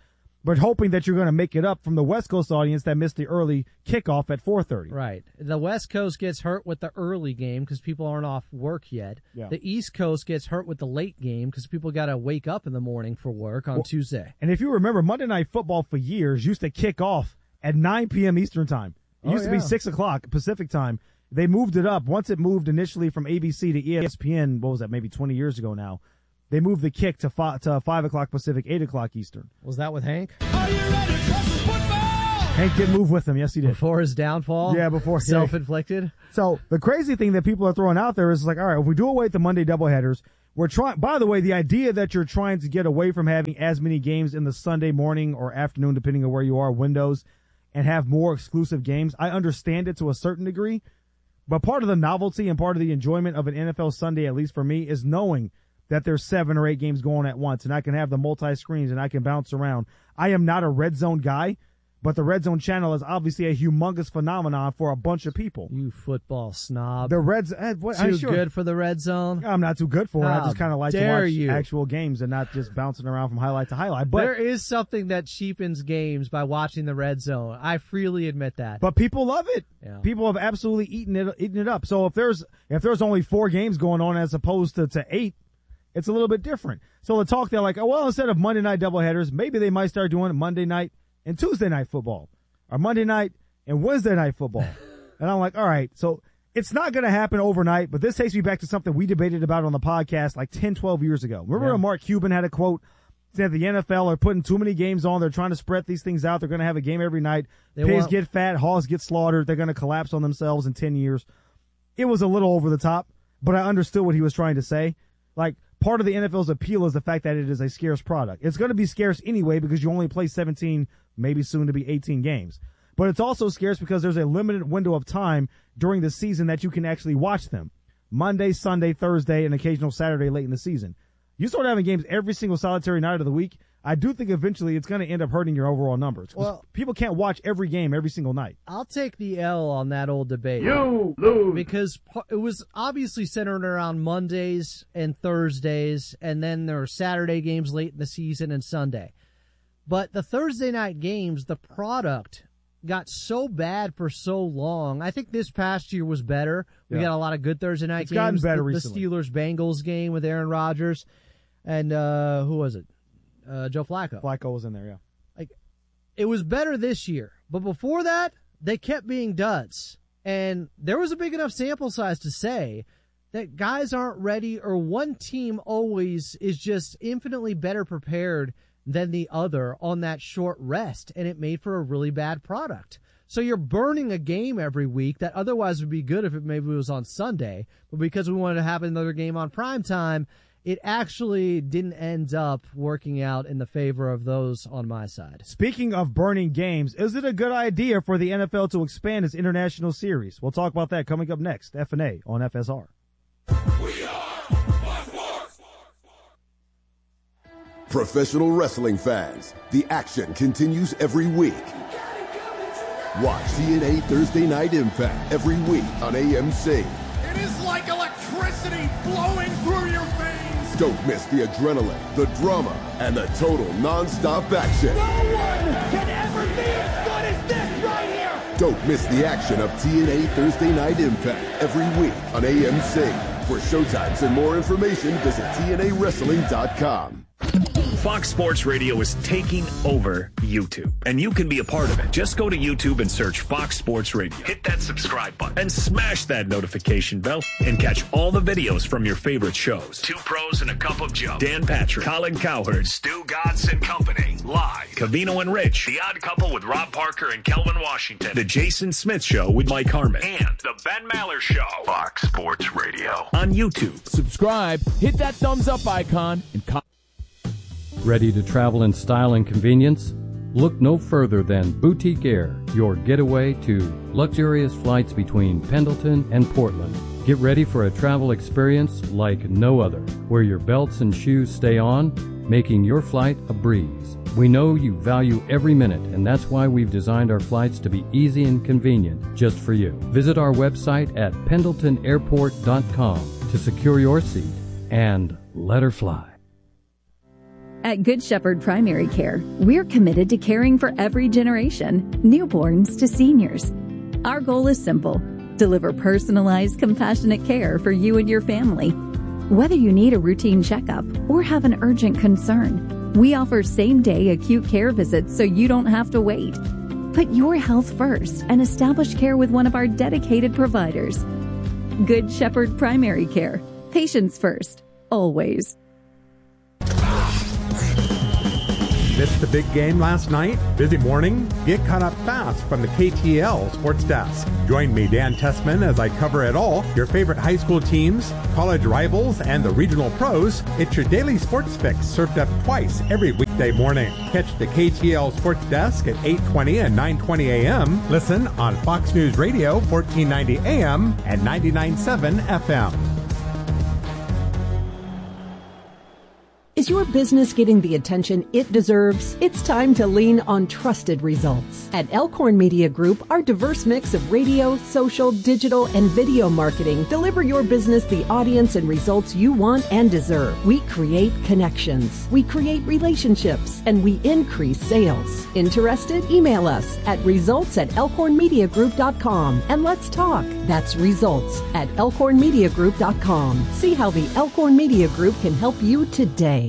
S3: but hoping that you're going to make it up from the West Coast audience that missed the early kickoff at 4:30.
S1: Right. The West Coast gets hurt with the early game because people aren't off work yet.
S3: Yeah.
S1: The East Coast gets hurt with the late game because people got to wake up in the morning for work on Tuesday.
S3: And if you remember, Monday Night Football for years used to kick off at 9 p.m. Eastern Time. It used to be 6 o'clock Pacific Time. They moved it up. Once it moved initially from ABC to ESPN, what was that, maybe 20 years ago now, they moved the kick to 5 o'clock Pacific, 8 o'clock Eastern.
S1: Was that with Hank?
S3: Hank did move with him. Yes, he did.
S1: Before his downfall?
S3: Yeah, before.
S1: Self-inflicted?
S3: So the crazy thing that people are throwing out there is like, all right, if we do away with the Monday doubleheaders, we're trying, by the way, the idea that you're trying to get away from having as many games in the Sunday morning or afternoon, depending on where you are, windows, and have more exclusive games, I understand it to a certain degree. But part of the novelty and part of the enjoyment of an NFL Sunday, at least for me, is knowing that there's 7 or 8 games going at once, and I can have the multi-screens and I can bounce around. I am not a red zone guy, but the red zone channel is obviously a humongous phenomenon for a bunch of people.
S1: You football snob.
S3: The Reds,
S1: good for the red zone?
S3: I'm not too good for it. I just kind of like to watch
S1: you.
S3: actual games and not just bouncing around from highlight to highlight. But
S1: there is something that cheapens games by watching the red zone. I freely admit that.
S3: But people love it.
S1: Yeah.
S3: People have absolutely eaten it up. So if there's only 4 games going on as opposed to 8, it's a little bit different. So the talk, they're like, oh, well, instead of Monday night doubleheaders, maybe they might start doing Monday night and Tuesday night football, or Monday night and Wednesday night football. And I'm like, all right, so it's not going to happen overnight, but this takes me back to something we debated about on the podcast like 10, 12 years ago. Remember when Mark Cuban had a quote, said the NFL are putting too many games on. They're trying to spread these things out. They're going to have a game every night. Pigs get fat. Hogs get slaughtered. They're going to collapse on themselves in 10 years. It was a little over the top, but I understood what he was trying to say. Like, part of the NFL's appeal is the fact that it is a scarce product. It's going to be scarce anyway because you only play 17, maybe soon to be 18 games. But it's also scarce because there's a limited window of time during the season that you can actually watch them. Monday, Sunday, Thursday, and occasional Saturday late in the season. You start having games every single solitary night of the week, I do think eventually it's going to end up hurting your overall numbers. Well, people can't watch every game every single night.
S1: I'll take the L on that old debate.
S3: You lose.
S1: Because it was obviously centered around Mondays and Thursdays, and then there were Saturday games late in the season and Sunday. But the Thursday night games, the product got so bad for so long. I think this past year was better. We got a lot of good Thursday night games.
S3: It's gotten better recently.
S1: The Steelers-Bengals game with Aaron Rodgers. And who was it? Joe Flacco.
S3: Flacco was in there, yeah.
S1: Like, it was better this year. But before that, they kept being duds. And there was a big enough sample size to say that guys aren't ready, or one team always is just infinitely better prepared than the other on that short rest, and it made for a really bad product. So you're burning a game every week that otherwise would be good if it maybe was on Sunday, but because we wanted to have another game on primetime, it actually didn't end up working out in the favor of those on my side.
S3: Speaking of burning games, is it a good idea for the NFL to expand its international series? We'll talk about that coming up next. F&A on FSR.
S10: Professional wrestling fans, the action continues every week. Watch TNA Thursday Night Impact every week on AMC.
S14: It is like electricity flowing through your veins.
S10: Don't miss the adrenaline, the drama, and the total non-stop action.
S14: No one can ever be as good as this right here.
S10: Don't miss the action of TNA Thursday Night Impact every week on AMC. For showtimes and more information, visit TNAWrestling.com.
S4: Fox Sports Radio is taking over YouTube, and you can be a part of it. Just go to YouTube and search Fox Sports Radio. Hit that subscribe button and smash that notification bell and catch all the videos from your favorite shows. Two Pros and a Cup of Joe, Dan Patrick, Colin Cowherd, Stu Godson Company, live. Covino and Rich, The Odd Couple with Rob Parker and Kelvin Washington, The Jason Smith Show with Mike Harmon, and The Ben Maller Show. Fox Sports Radio on YouTube.
S6: Subscribe, hit that thumbs up icon, and
S16: Ready to travel in style and convenience? Look no further than Boutique Air, your getaway to luxurious flights between Pendleton and Portland. Get ready for a travel experience like no other, where your belts and shoes stay on, making your flight a breeze. We know you value every minute, and that's why we've designed our flights to be easy and convenient just for you. Visit our website at pendletonairport.com to secure your seat and let her fly.
S17: At Good Shepherd Primary Care, we're committed to caring for every generation, newborns to seniors. Our goal is simple: deliver personalized, compassionate care for you and your family. Whether you need a routine checkup or have an urgent concern, we offer same-day acute care visits so you don't have to wait. Put your health first and establish care with one of our dedicated providers. Good Shepherd Primary Care. Patients first, always.
S18: Missed the big game last night? Busy morning? Get caught up fast from the KTL Sports Desk. Join me, Dan Tessman, as I cover it all. Your favorite high school teams, college rivals, and the regional pros. It's your daily sports fix served up twice every weekday morning. Catch the KTL Sports Desk at 8:20 and 9:20 a.m. Listen on Fox News Radio, 1490 a.m. and 99.7 FM.
S19: Is your business getting the attention it deserves? It's time to lean on trusted results. At Elkhorn Media Group, our diverse mix of radio, social, digital, and video marketing deliver your business the audience and results you want and deserve. We create connections, we create relationships, and we increase sales. Interested? Email us at results@elkhornmediagroup.com and let's talk. That's results@elkhornmediagroup.com. See how the Elkhorn Media Group can help you today.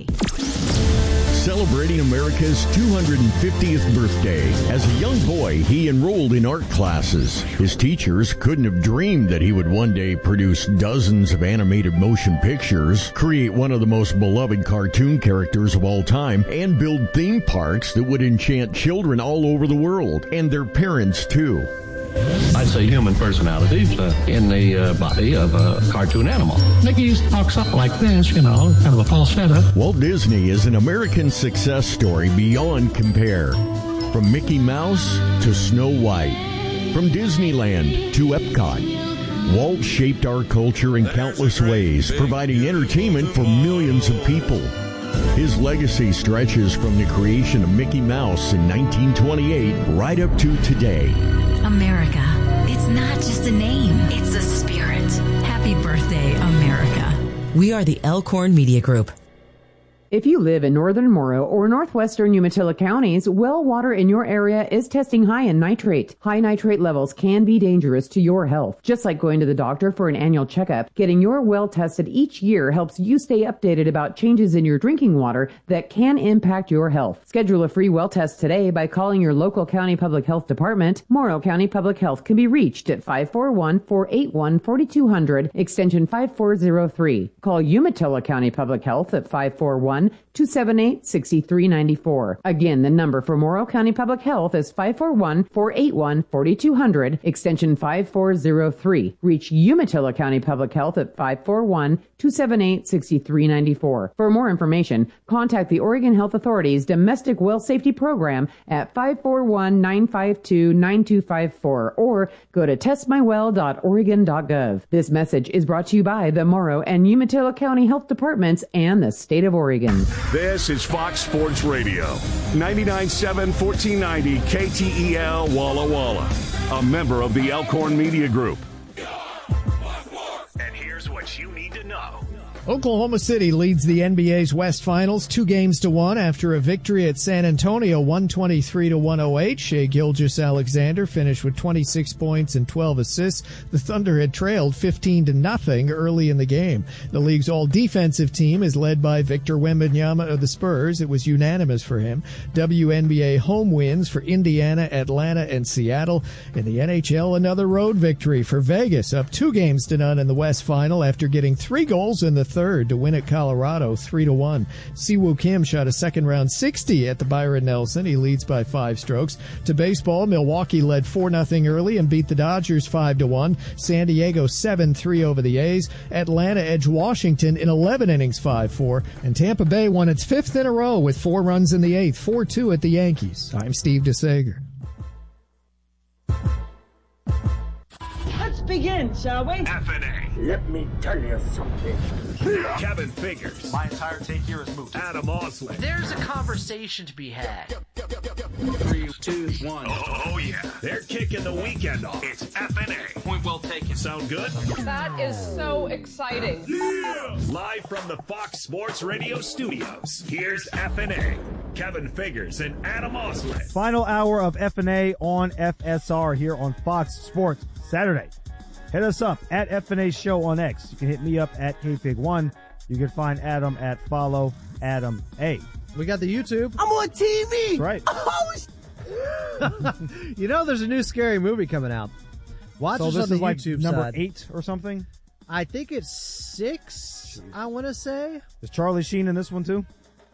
S20: Celebrating America's 250th birthday. As a young boy, he enrolled in art classes. His teachers couldn't have dreamed that he would one day produce dozens of animated motion pictures, create one of the most beloved cartoon characters of all time, and build theme parks that would enchant children all over the world, and their parents too.
S24: I'd say human personalities in the body of a cartoon animal. Mickey talks up like this, kind of a falsetto.
S20: Walt Disney is an American success story beyond compare. From Mickey Mouse to Snow White, from Disneyland to Epcot, Walt shaped our culture in countless ways, providing entertainment for millions of people. His legacy stretches from the creation of Mickey Mouse in 1928 right up to today.
S25: America. It's not just a name, it's a spirit. Happy birthday, America.
S26: We are the Elkhorn Media Group.
S27: If you live in northern Morrow or northwestern Umatilla counties, well water in your area is testing high in nitrate. High nitrate levels can be dangerous to your health. Just like going to the doctor for an annual checkup, getting your well tested each year helps you stay updated about changes in your drinking water that can impact your health. Schedule a free well test today by calling your local county public health department. Morrow County Public Health can be reached at 541-481-4200, extension 5403. Call Umatilla County Public Health at 541-278-6394. Again, the number for Morrow County Public Health is 541-481-4200, extension 5403. Reach Umatilla County Public Health at 541-278-6394. For more information, contact the Oregon Health Authority's Domestic Well Safety Program at 541-952-9254 or go to testmywell.oregon.gov. This message is brought to you by the Morrow and Umatilla County Health Departments and the state of Oregon.
S4: This is Fox Sports Radio, 99.7 1490 KTEL Walla Walla, a member of the Elkhorn Media Group.
S9: And here's what you need to know.
S28: Oklahoma City leads the NBA's West Finals 2-1 after a victory at San Antonio 123-108. Shai Gilgeous-Alexander finished with 26 points and 12 assists. The Thunder had trailed 15-0 early in the game. The league's all-defensive team is led by Victor Wembanyama of the Spurs. It was unanimous for him. WNBA home wins for Indiana, Atlanta, and Seattle. In the NHL, another road victory for Vegas, up 2-0 in the West Final after getting 3 goals in the third to win at Colorado 3-1. Siwoo Kim shot a second-round 60 at the Byron Nelson. He leads by 5 strokes. To baseball, Milwaukee led 4-0 early and beat the Dodgers 5-1. San Diego 7-3 over the A's. Atlanta edged Washington in 11 innings 5-4. And Tampa Bay won its 5th in a row with 4 runs in the 8th, 4-2 at the Yankees. I'm Steve DeSager.
S30: Let's begin, shall we?
S9: FNA.
S30: Let me tell you something.
S4: Kevin Figures.
S29: My entire take here is moot.
S4: Adam Osley.
S31: There's a conversation to be had.
S9: 3, 2, 1.
S4: Oh, yeah. They're kicking the weekend off. It's FNA.
S9: Point well taken.
S4: Sound good?
S2: That is so exciting.
S4: Yeah! Live from the Fox Sports Radio studios, here's FNA. Kevin Figures and Adam Oslin.
S3: Final hour of FNA on FSR here on Fox Sports Saturday. Hit us up at FNA Show on X. You can hit me up at KFig1. You can find Adam at Follow Adam A.
S1: We got the YouTube.
S23: I'm on TV.
S3: That's right.
S1: You know, there's a new scary movie coming out. Watch us on the YouTube
S3: number
S1: side.
S3: 8 or something.
S1: I think it's 6. I want to say.
S3: Is Charlie Sheen in this one too?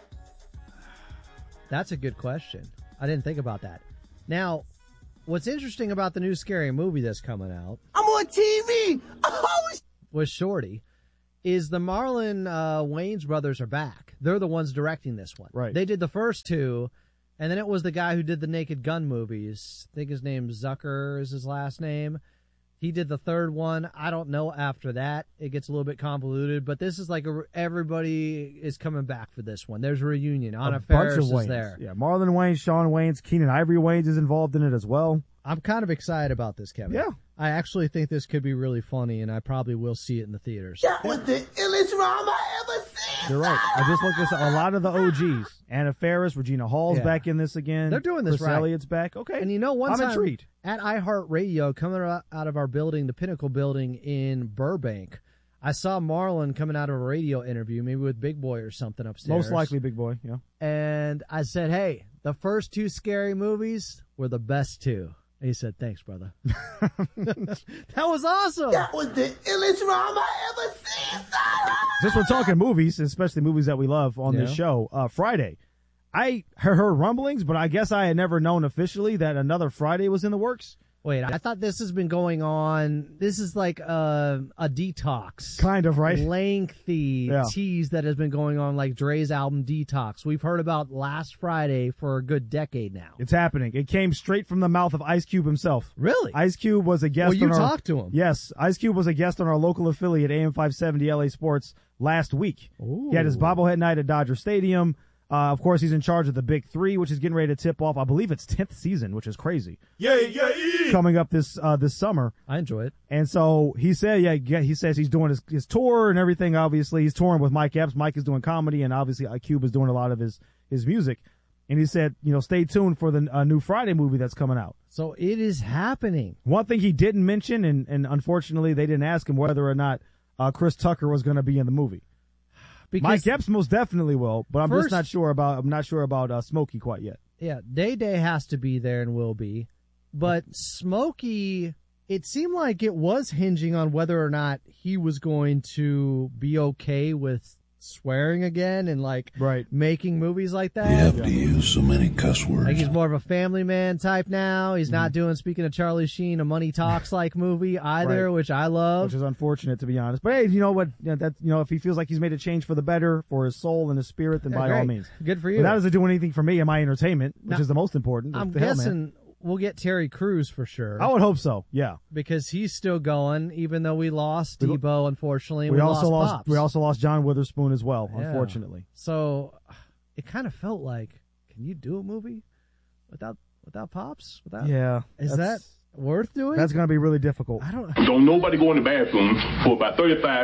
S1: That's a good question. I didn't think about that. Now, what's interesting about the new scary movie that's coming out,
S23: I'm on TV.
S1: with Shorty, is the Marlon Wayans brothers are back. They're the ones directing this one.
S3: Right.
S1: They did the first 2, and then it was the guy who did the Naked Gun movies. I think his name Zucker is his last name. He did the third one. I don't know after that. It gets a little bit convoluted, but this is like everybody is coming back for this one. There's a reunion. Anna Faris is
S3: Wayans.
S1: there.
S3: Yeah, Marlon Wayans, Shawn Wayans, Keenen Ivory Wayans is involved in it as well.
S1: I'm kind of excited about this, Kevin.
S3: Yeah.
S1: I actually think this could be really funny, and I probably will see it in the theaters.
S23: That was the illest rhyme I ever seen.
S3: You're right. I just looked this up. A lot of the OGs. Anna Faris, Regina Hall's back in this again.
S1: They're doing this
S3: Chris
S1: right.
S3: Elliott's back. Okay.
S1: And you know, one
S3: I'm
S1: time
S3: intrigued.
S1: at iHeartRadio, coming out of our building, the Pinnacle building in Burbank, I saw Marlon coming out of a radio interview, maybe with Big Boy or something upstairs.
S3: Most likely Big Boy, yeah.
S1: And I said, hey, the first 2 scary movies were the best 2. And he said, thanks, brother. That was awesome.
S23: That was the illest rhyme I ever seen.
S3: Since we're talking movies, especially movies that we love on this show, Friday, I heard rumblings, but I guess I had never known officially that another Friday was in the works.
S1: Wait, I thought this has been going on. This is like a detox.
S3: Kind of, right?
S1: Lengthy tease that has been going on, like Dre's album Detox. We've heard about last Friday for a good decade now.
S3: It's happening. It came straight from the mouth of Ice Cube himself.
S1: Really?
S3: Ice Cube was a guest
S1: Well, you talked to him.
S3: Yes. Ice Cube was a guest on our local affiliate, AM 570 LA Sports, last week.
S1: Ooh.
S3: He had his bobblehead night at Dodger Stadium. Of course, he's in charge of the Big 3, which is getting ready to tip off. I believe it's 10th season, which is crazy.
S4: Yay!
S3: Coming up this summer.
S1: I enjoy it.
S3: And so he said, he says he's doing his tour and everything. Obviously, he's touring with Mike Epps. Mike is doing comedy, and obviously Cube is doing a lot of his music. And he said, stay tuned for the new Friday movie that's coming out.
S1: So it is happening.
S3: One thing he didn't mention, and unfortunately they didn't ask him whether or not Chris Tucker was going to be in the movie. Because Mike Epps most definitely will, but I'm not sure about Smokey quite yet.
S1: Yeah, Day Day has to be there and will be. But Smokey, it seemed like it was hinging on whether or not he was going to be okay with swearing again and making movies like that.
S5: You have to use so many cuss words.
S1: Like he's more of a family man type now. He's not doing, speaking of Charlie Sheen, a Money Talks like movie either, which I love.
S3: Which is unfortunate, to be honest. But hey, you know what? If he feels like he's made a change for the better for his soul and his spirit, then by all means.
S1: Good for you.
S3: But that doesn't do anything for me and my entertainment, which is the most important.
S1: I'm guessing we'll get Terry Crews for sure.
S3: I would hope so, yeah.
S1: Because he's still going, even though we lost Debo, unfortunately.
S3: We
S1: also
S3: lost John Witherspoon as well, unfortunately.
S1: So it kind of felt like, can you do a movie without Pops? Is that worth doing?
S3: That's going to be really difficult.
S7: Don't nobody go in the bathroom for about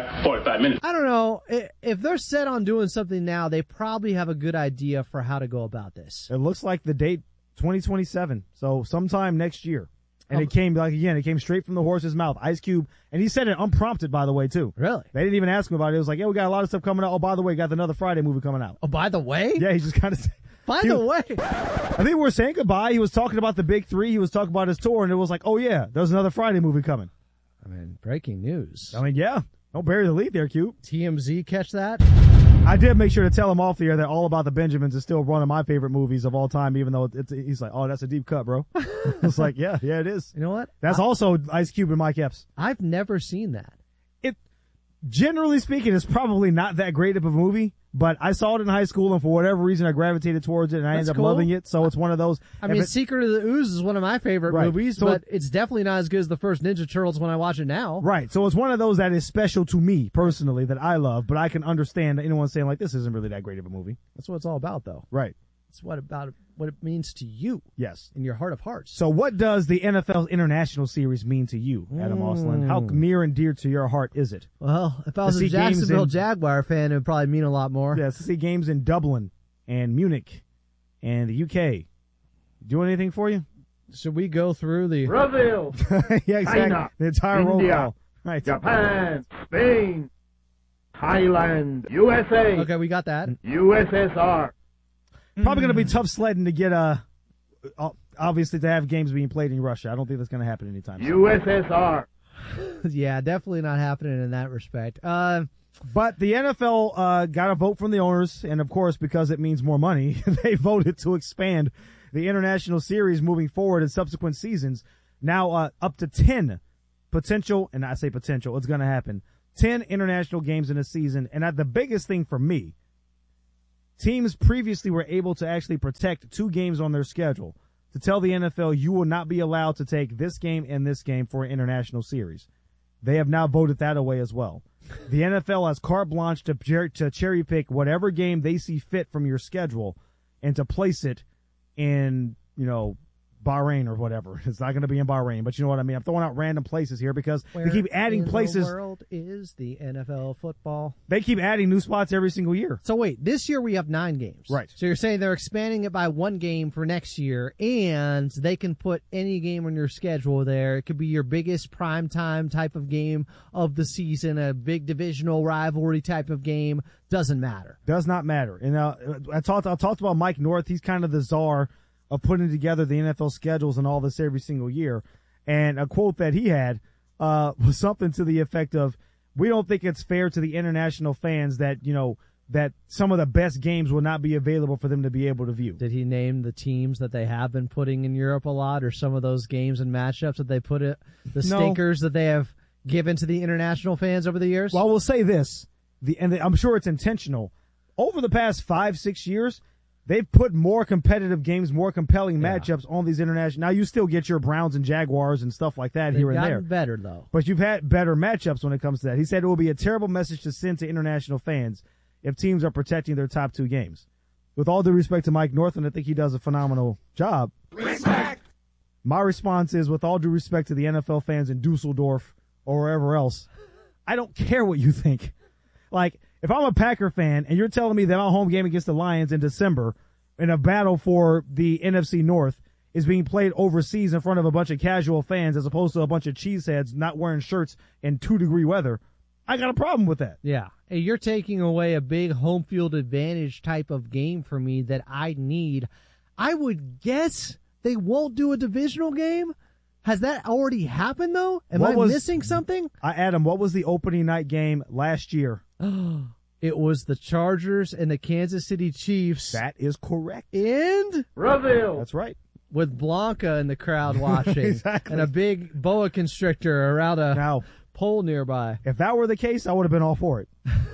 S7: 45 minutes.
S1: I don't know. If they're set on doing something now, they probably have a good idea for how to go about this.
S3: It looks like the date 2027, so sometime next year. And it came straight from the horse's mouth. Ice Cube, and he said it unprompted, by the way, too.
S1: Really?
S3: They didn't even ask him about it. It was like, we got a lot of stuff coming out. Oh, by the way, got another Friday movie coming out.
S1: Oh, by the way?
S3: Yeah, he just kind of said.
S1: By the way.
S3: I think we were saying goodbye. He was talking about the Big 3. He was talking about his tour, and it was like, oh, yeah, there's another Friday movie coming.
S1: I mean, breaking news.
S3: I mean, yeah. Don't bury the lead there, Cube.
S1: TMZ catch that?
S3: I did make sure to tell him off the air that All About the Benjamins is still one of my favorite movies of all time, even though he's like, oh, that's a deep cut, bro. It's like, yeah, it is.
S1: You know what?
S3: That's also Ice Cube and Mike Epps.
S1: I've never seen that.
S3: Generally speaking, it's probably not that great of a movie, but I saw it in high school, and for whatever reason, I gravitated towards it, and I ended up loving it. So it's one of those.
S1: I mean, Secret of the Ooze is one of my favorite movies, but it's definitely not as good as the first Ninja Turtles when I watch it now.
S3: Right. So it's one of those that is special to me personally that I love, but I can understand anyone saying like, this isn't really that great of a movie.
S1: That's what it's all about, though.
S3: Right.
S1: It's what it means to you.
S3: Yes.
S1: In your heart of hearts.
S3: So what does the NFL International Series mean to you, Adam Osland? How near and dear to your heart is it?
S1: Well, if I was a Jacksonville Jaguar fan, it would probably mean a lot more.
S3: Yes, to see games in Dublin and Munich and the UK. Do anything for you?
S1: Should we go through the...
S8: Brazil,
S3: yeah, exactly.
S8: China,
S3: the entire roll
S8: India,
S3: call. Right.
S8: Japan, Spain, Thailand, USA.
S1: Okay, we got that.
S8: USSR.
S3: Probably going to be tough sledding to get, obviously, to have games being played in Russia. I don't think that's going to happen anytime soon.
S8: USSR.
S1: Yeah, definitely not happening in that respect.
S3: But the NFL got a vote from the owners, and of course, because it means more money, they voted to expand the International Series moving forward in subsequent seasons. Now up to 10 potential, and I say potential, it's going to happen, 10 international games in a season. And the biggest thing for me, teams previously were able to actually protect 2 games on their schedule to tell the NFL you will not be allowed to take this game and this game for an international series. They have now voted that away as well. The NFL has carte blanche to cherry pick whatever game they see fit from your schedule and to place it in, Bahrain or whatever. It's not going to be in Bahrain, but you know what I mean. I'm throwing out random places here because they keep adding places.
S1: Where in the world is the NFL football?
S3: They keep adding new spots every single year.
S1: So wait, this year we have 9 games.
S3: Right.
S1: So you're saying they're expanding it by 1 game for next year, and they can put any game on your schedule there. It could be your biggest primetime type of game of the season, a big divisional rivalry type of game. Doesn't matter.
S3: Does not matter. And I talked about Mike North. He's kind of the czar of putting together the NFL schedules and all this every single year. And a quote that he had was something to the effect of, we don't think it's fair to the international fans that, that some of the best games will not be available for them to be able to view.
S1: Did he name the teams that they have been putting in Europe a lot, or some of those games and matchups that they put stinkers that they have given to the international fans over the years?
S3: Well, we'll say this, I'm sure it's intentional. Over the past 5-6 years, they've put more competitive games, more compelling matchups on these international. Now, you still get your Browns and Jaguars and stuff like that here and there.
S1: They've gotten better, though.
S3: But you've had better matchups when it comes to that. He said it will be a terrible message to send to international fans if teams are protecting their top 2 games. With all due respect to Mike North, and I think he does a phenomenal job.
S8: Respect.
S3: My response is, with all due respect to the NFL fans in Dusseldorf or wherever else, I don't care what you think. Like, if I'm a Packer fan and you're telling me that my home game against the Lions in December in a battle for the NFC North is being played overseas in front of a bunch of casual fans as opposed to a bunch of cheeseheads not wearing shirts in 2-degree weather, I got a problem with that.
S1: Yeah. And you're taking away a big home field advantage type of game for me that I need. I would guess they won't do a divisional game. Has that already happened, though? Am I missing something?
S3: Adam, what was the opening night game last year?
S1: It was the Chargers and the Kansas City Chiefs.
S3: That is correct.
S1: And
S8: Brazil.
S3: That's right.
S1: With Blanca in the crowd watching.
S3: Exactly.
S1: And a big boa constrictor around a pole nearby.
S3: If that were the case, I would have been all for it.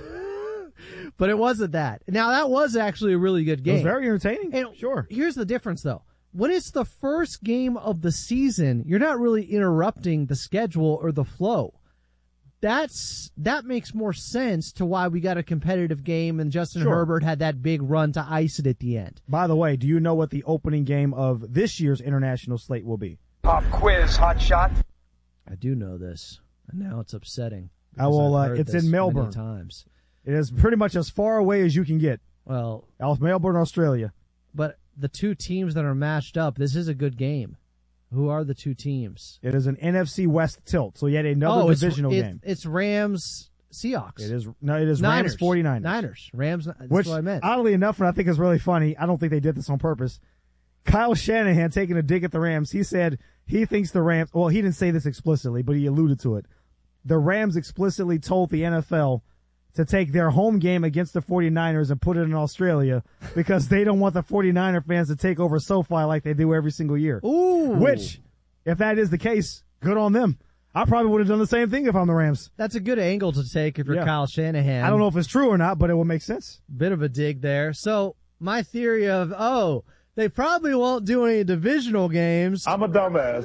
S1: But it wasn't that. Now, that was actually a really good game.
S3: It was very entertaining.
S1: And
S3: sure.
S1: Here's the difference, though. When it's the first game of the season, you're not really interrupting the schedule or the flow. That makes more sense to why we got a competitive game and Justin Herbert had that big run to ice it at the end.
S3: By the way, do you know what the opening game of this year's international slate will be?
S8: Pop quiz, hot shot.
S1: I do know this, and now it's upsetting.
S3: It's in Melbourne.
S1: Many times.
S3: It is pretty much as far away as you can get.
S1: Well,
S3: Melbourne, Australia.
S1: But the 2 teams that are matched up, this is a good game. Who are the 2 teams?
S3: It is an NFC West tilt, so yet another divisional game.
S1: It's Rams Seahawks.
S3: It is Rams 49ers.
S1: Niners. Rams, that's
S3: what
S1: I meant.
S3: Oddly enough, and I think is really funny, I don't think they did this on purpose. Kyle Shanahan taking a dig at the Rams. He said he thinks the Rams, well, he didn't say this explicitly, but he alluded to it. The Rams explicitly told the NFL to take their home game against the 49ers and put it in Australia because they don't want the 49er fans to take over SoFi like they do every single year.
S1: Ooh.
S3: Which, if that is the case, good on them. I probably would have done the same thing if I'm the Rams.
S1: That's a good angle to take if you're Kyle Shanahan.
S3: I don't know if it's true or not, but it would make sense.
S1: Bit of a dig there. So my theory of, they probably won't do any divisional games.
S8: I'm a dumbass.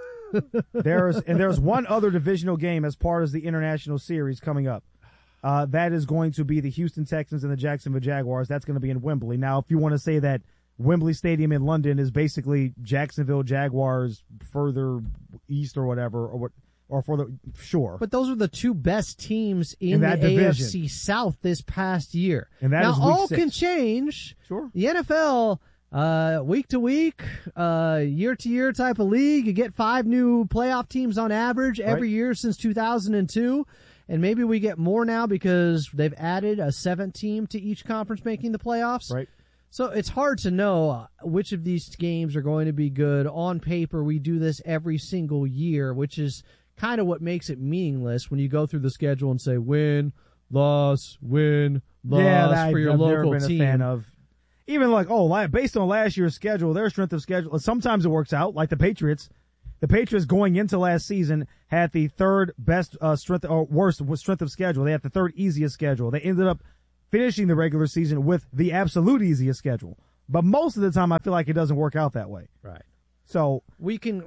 S3: There's one other divisional game as part of the international series coming up. That is going to be the Houston Texans and the Jacksonville Jaguars. That's going to be in Wembley. Now, if you want to say that Wembley Stadium in London is basically Jacksonville Jaguars further east or whatever, or for the sure.
S1: But those are the two best teams in the
S3: division.
S1: AFC South this past year.
S3: And that
S1: now,
S3: is week
S1: all
S3: 6.
S1: can change.
S3: Sure.
S1: The NFL, week to week, year to year type of league. You get 5 new playoff teams on average every year since 2002. And maybe we get more now because they've added a 7th team to each conference making the playoffs.
S3: Right.
S1: So it's hard to know which of these games are going to be good. On paper, we do this every single year, which is kind of what makes it meaningless when you go through the schedule and say win, loss, for your
S3: I've
S1: local
S3: never been
S1: team.
S3: a fan of. Even based on last year's schedule, their strength of schedule, sometimes it works out, like the Patriots. The Patriots going into last season had the 3rd best worst strength of schedule. They had the 3rd easiest schedule. They ended up finishing the regular season with the absolute easiest schedule. But most of the time, I feel like it doesn't work out that way.
S1: Right.
S3: So
S1: you can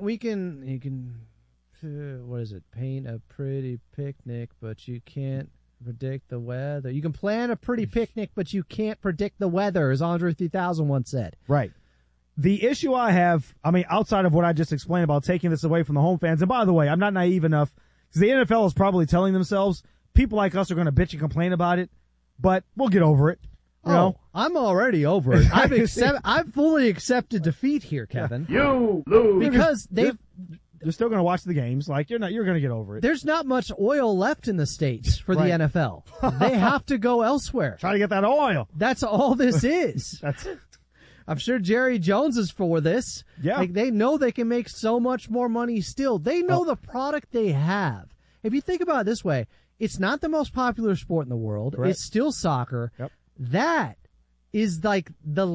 S1: what is it? Paint a pretty picnic, but you can't predict the weather. You can plan a pretty picnic, but you can't predict the weather, as Andre 3000 once said.
S3: Right. The issue I have, outside of what I just explained about taking this away from the home fans, and by the way, I'm not naive enough, because the NFL is probably telling themselves, people like us are going to bitch and complain about it, but we'll get over it. You know?
S1: I'm already over it. I've fully accepted defeat here, Kevin.
S3: You lose.
S1: Because
S3: they're still going to watch the games. Like, you're going to get over it.
S1: There's not much oil left in the States for the NFL. They have to go elsewhere.
S3: Try to get that oil.
S1: That's all this is. I'm sure Jerry Jones is for this.
S3: Yeah.
S1: Like, they know they can make so much more money still. They know the product they have. If you think about it this way, it's not the most popular sport in the world.
S3: Correct.
S1: It's still soccer.
S3: Yep.
S1: That is like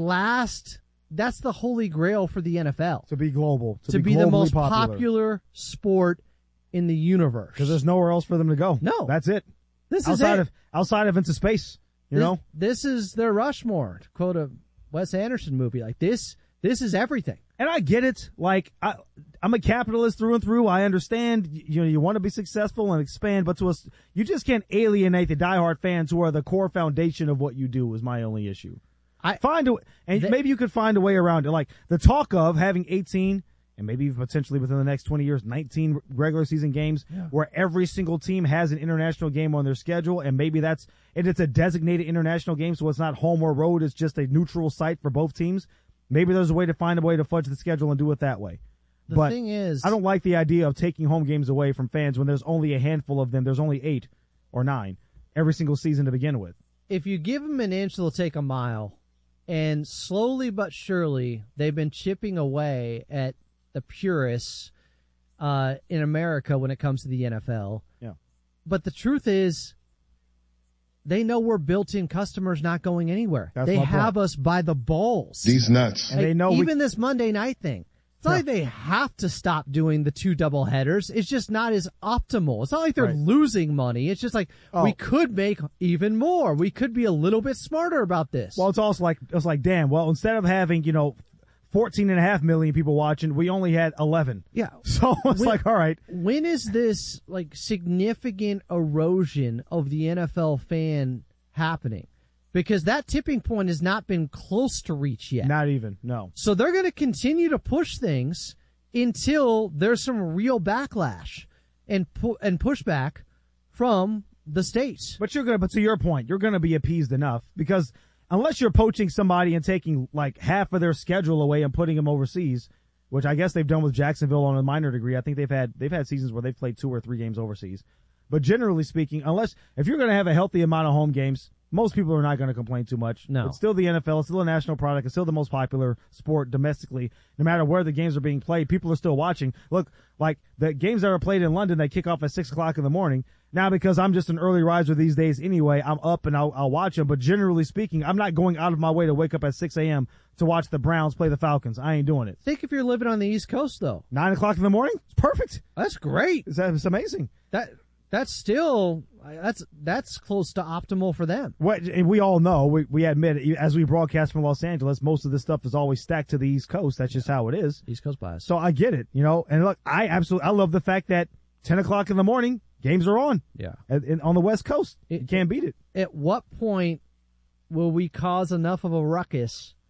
S1: that's the holy grail for the NFL.
S3: To be global.
S1: To be the most popular sport in the universe.
S3: Because there's nowhere else for them to go.
S1: No.
S3: That's it.
S1: This
S3: outside
S1: is it.
S3: Outside of into space, you know?
S1: This is their Rushmore, to quote a Wes Anderson movie. Like, this is everything.
S3: And I get it. Like, I'm a capitalist through and through. I understand, you want to be successful and expand, but to us, you just can't alienate the diehard fans who are the core foundation of what you do is my only issue. Maybe you could find a way around it. Like, the talk of having 18 and maybe potentially within the next 20 years, 19 regular season games where every single team has an international game on their schedule, and maybe it's a designated international game, so it's not home or road, it's just a neutral site for both teams. Maybe there's a way to find a way to fudge the schedule and do it that way.
S1: The thing is,
S3: I don't like the idea of taking home games away from fans when there's only a handful of them. There's only 8 or 9 every single season to begin with.
S1: If you give them an inch, they'll take a mile. And slowly but surely, they've been chipping away at the purists in America when it comes to the NFL.
S3: Yeah.
S1: But the truth is, they know we're built-in customers not going anywhere. They have us by the balls.
S5: These nuts.
S3: And they know
S1: even this Monday night thing. It's not like they have to stop doing the 2 doubleheaders. It's just not as optimal. It's not like they're losing money. It's just like we could make even more. We could be a little bit smarter about this.
S3: Well, it's also like damn. Well, instead of having 14.5 million people watching, we only had 11.
S1: Yeah.
S3: So it's all right.
S1: When is this significant erosion of the NFL fan happening? Because that tipping point has not been close to reach yet.
S3: Not even, no.
S1: So they're going to continue to push things until there's some real backlash and pushback from the states.
S3: But to your point, you're going to be appeased enough because unless you're poaching somebody and taking half of their schedule away and putting them overseas, which I guess they've done with Jacksonville on a minor degree. I think they've had seasons where they've played 2 or 3 games overseas. But generally speaking, if you're going to have a healthy amount of home games, most people are not going to complain too much.
S1: No.
S3: It's still the NFL. It's still a national product. It's still the most popular sport domestically. No matter where the games are being played, people are still watching. Look, the games that are played in London, they kick off at 6 o'clock in the morning. Now, because I'm just an early riser these days anyway, I'm up and I'll watch them. But generally speaking, I'm not going out of my way to wake up at 6 a.m. to watch the Browns play the Falcons. I ain't doing it.
S1: Think if you're living on the East Coast, though.
S3: 9 o'clock in the morning? It's perfect.
S1: That's great.
S3: It's amazing.
S1: That's still that's close to optimal for them.
S3: And we all know, we admit it, as we broadcast from Los Angeles, most of this stuff is always stacked to the East Coast. That's just how it is.
S1: East Coast bias.
S3: So I get it, And look, I love the fact that 10 o'clock in the morning, games are on.
S1: Yeah.
S3: On the West Coast. You can't beat it.
S1: At what point will we cause enough of a ruckus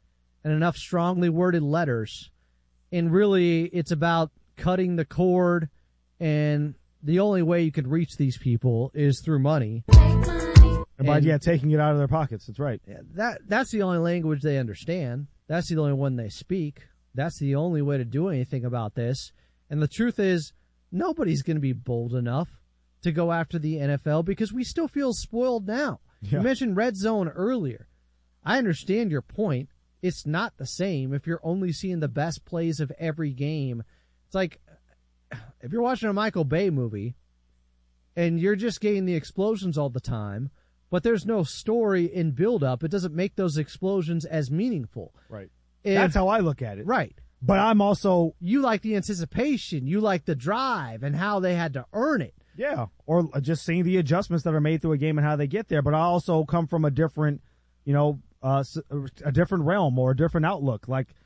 S1: and enough strongly worded letters. And really, it's about cutting the cord, and the only way you can reach these people is through money.
S3: And by taking it out of their pockets. That's right.
S1: That's the only language they understand. That's the only one they speak. That's the only way to do anything about this. And the truth is, nobody's going to be bold enough to go after the NFL because we still feel spoiled now. Yeah. You mentioned red zone earlier. I understand your point. It's not the same if you're only seeing the best plays of every game. It's like if you're watching a Michael Bay movie and you're just getting the explosions all the time, but there's no story in build-up, it doesn't make those explosions as meaningful.
S3: Right. That's how I look at it.
S1: Right.
S3: But I'm also...
S1: You like the anticipation. You like the drive and how they had to earn it.
S3: Yeah. Or just seeing the adjustments that are made through a game and how they get there. But I also come from a different, a different realm or a different outlook. Like,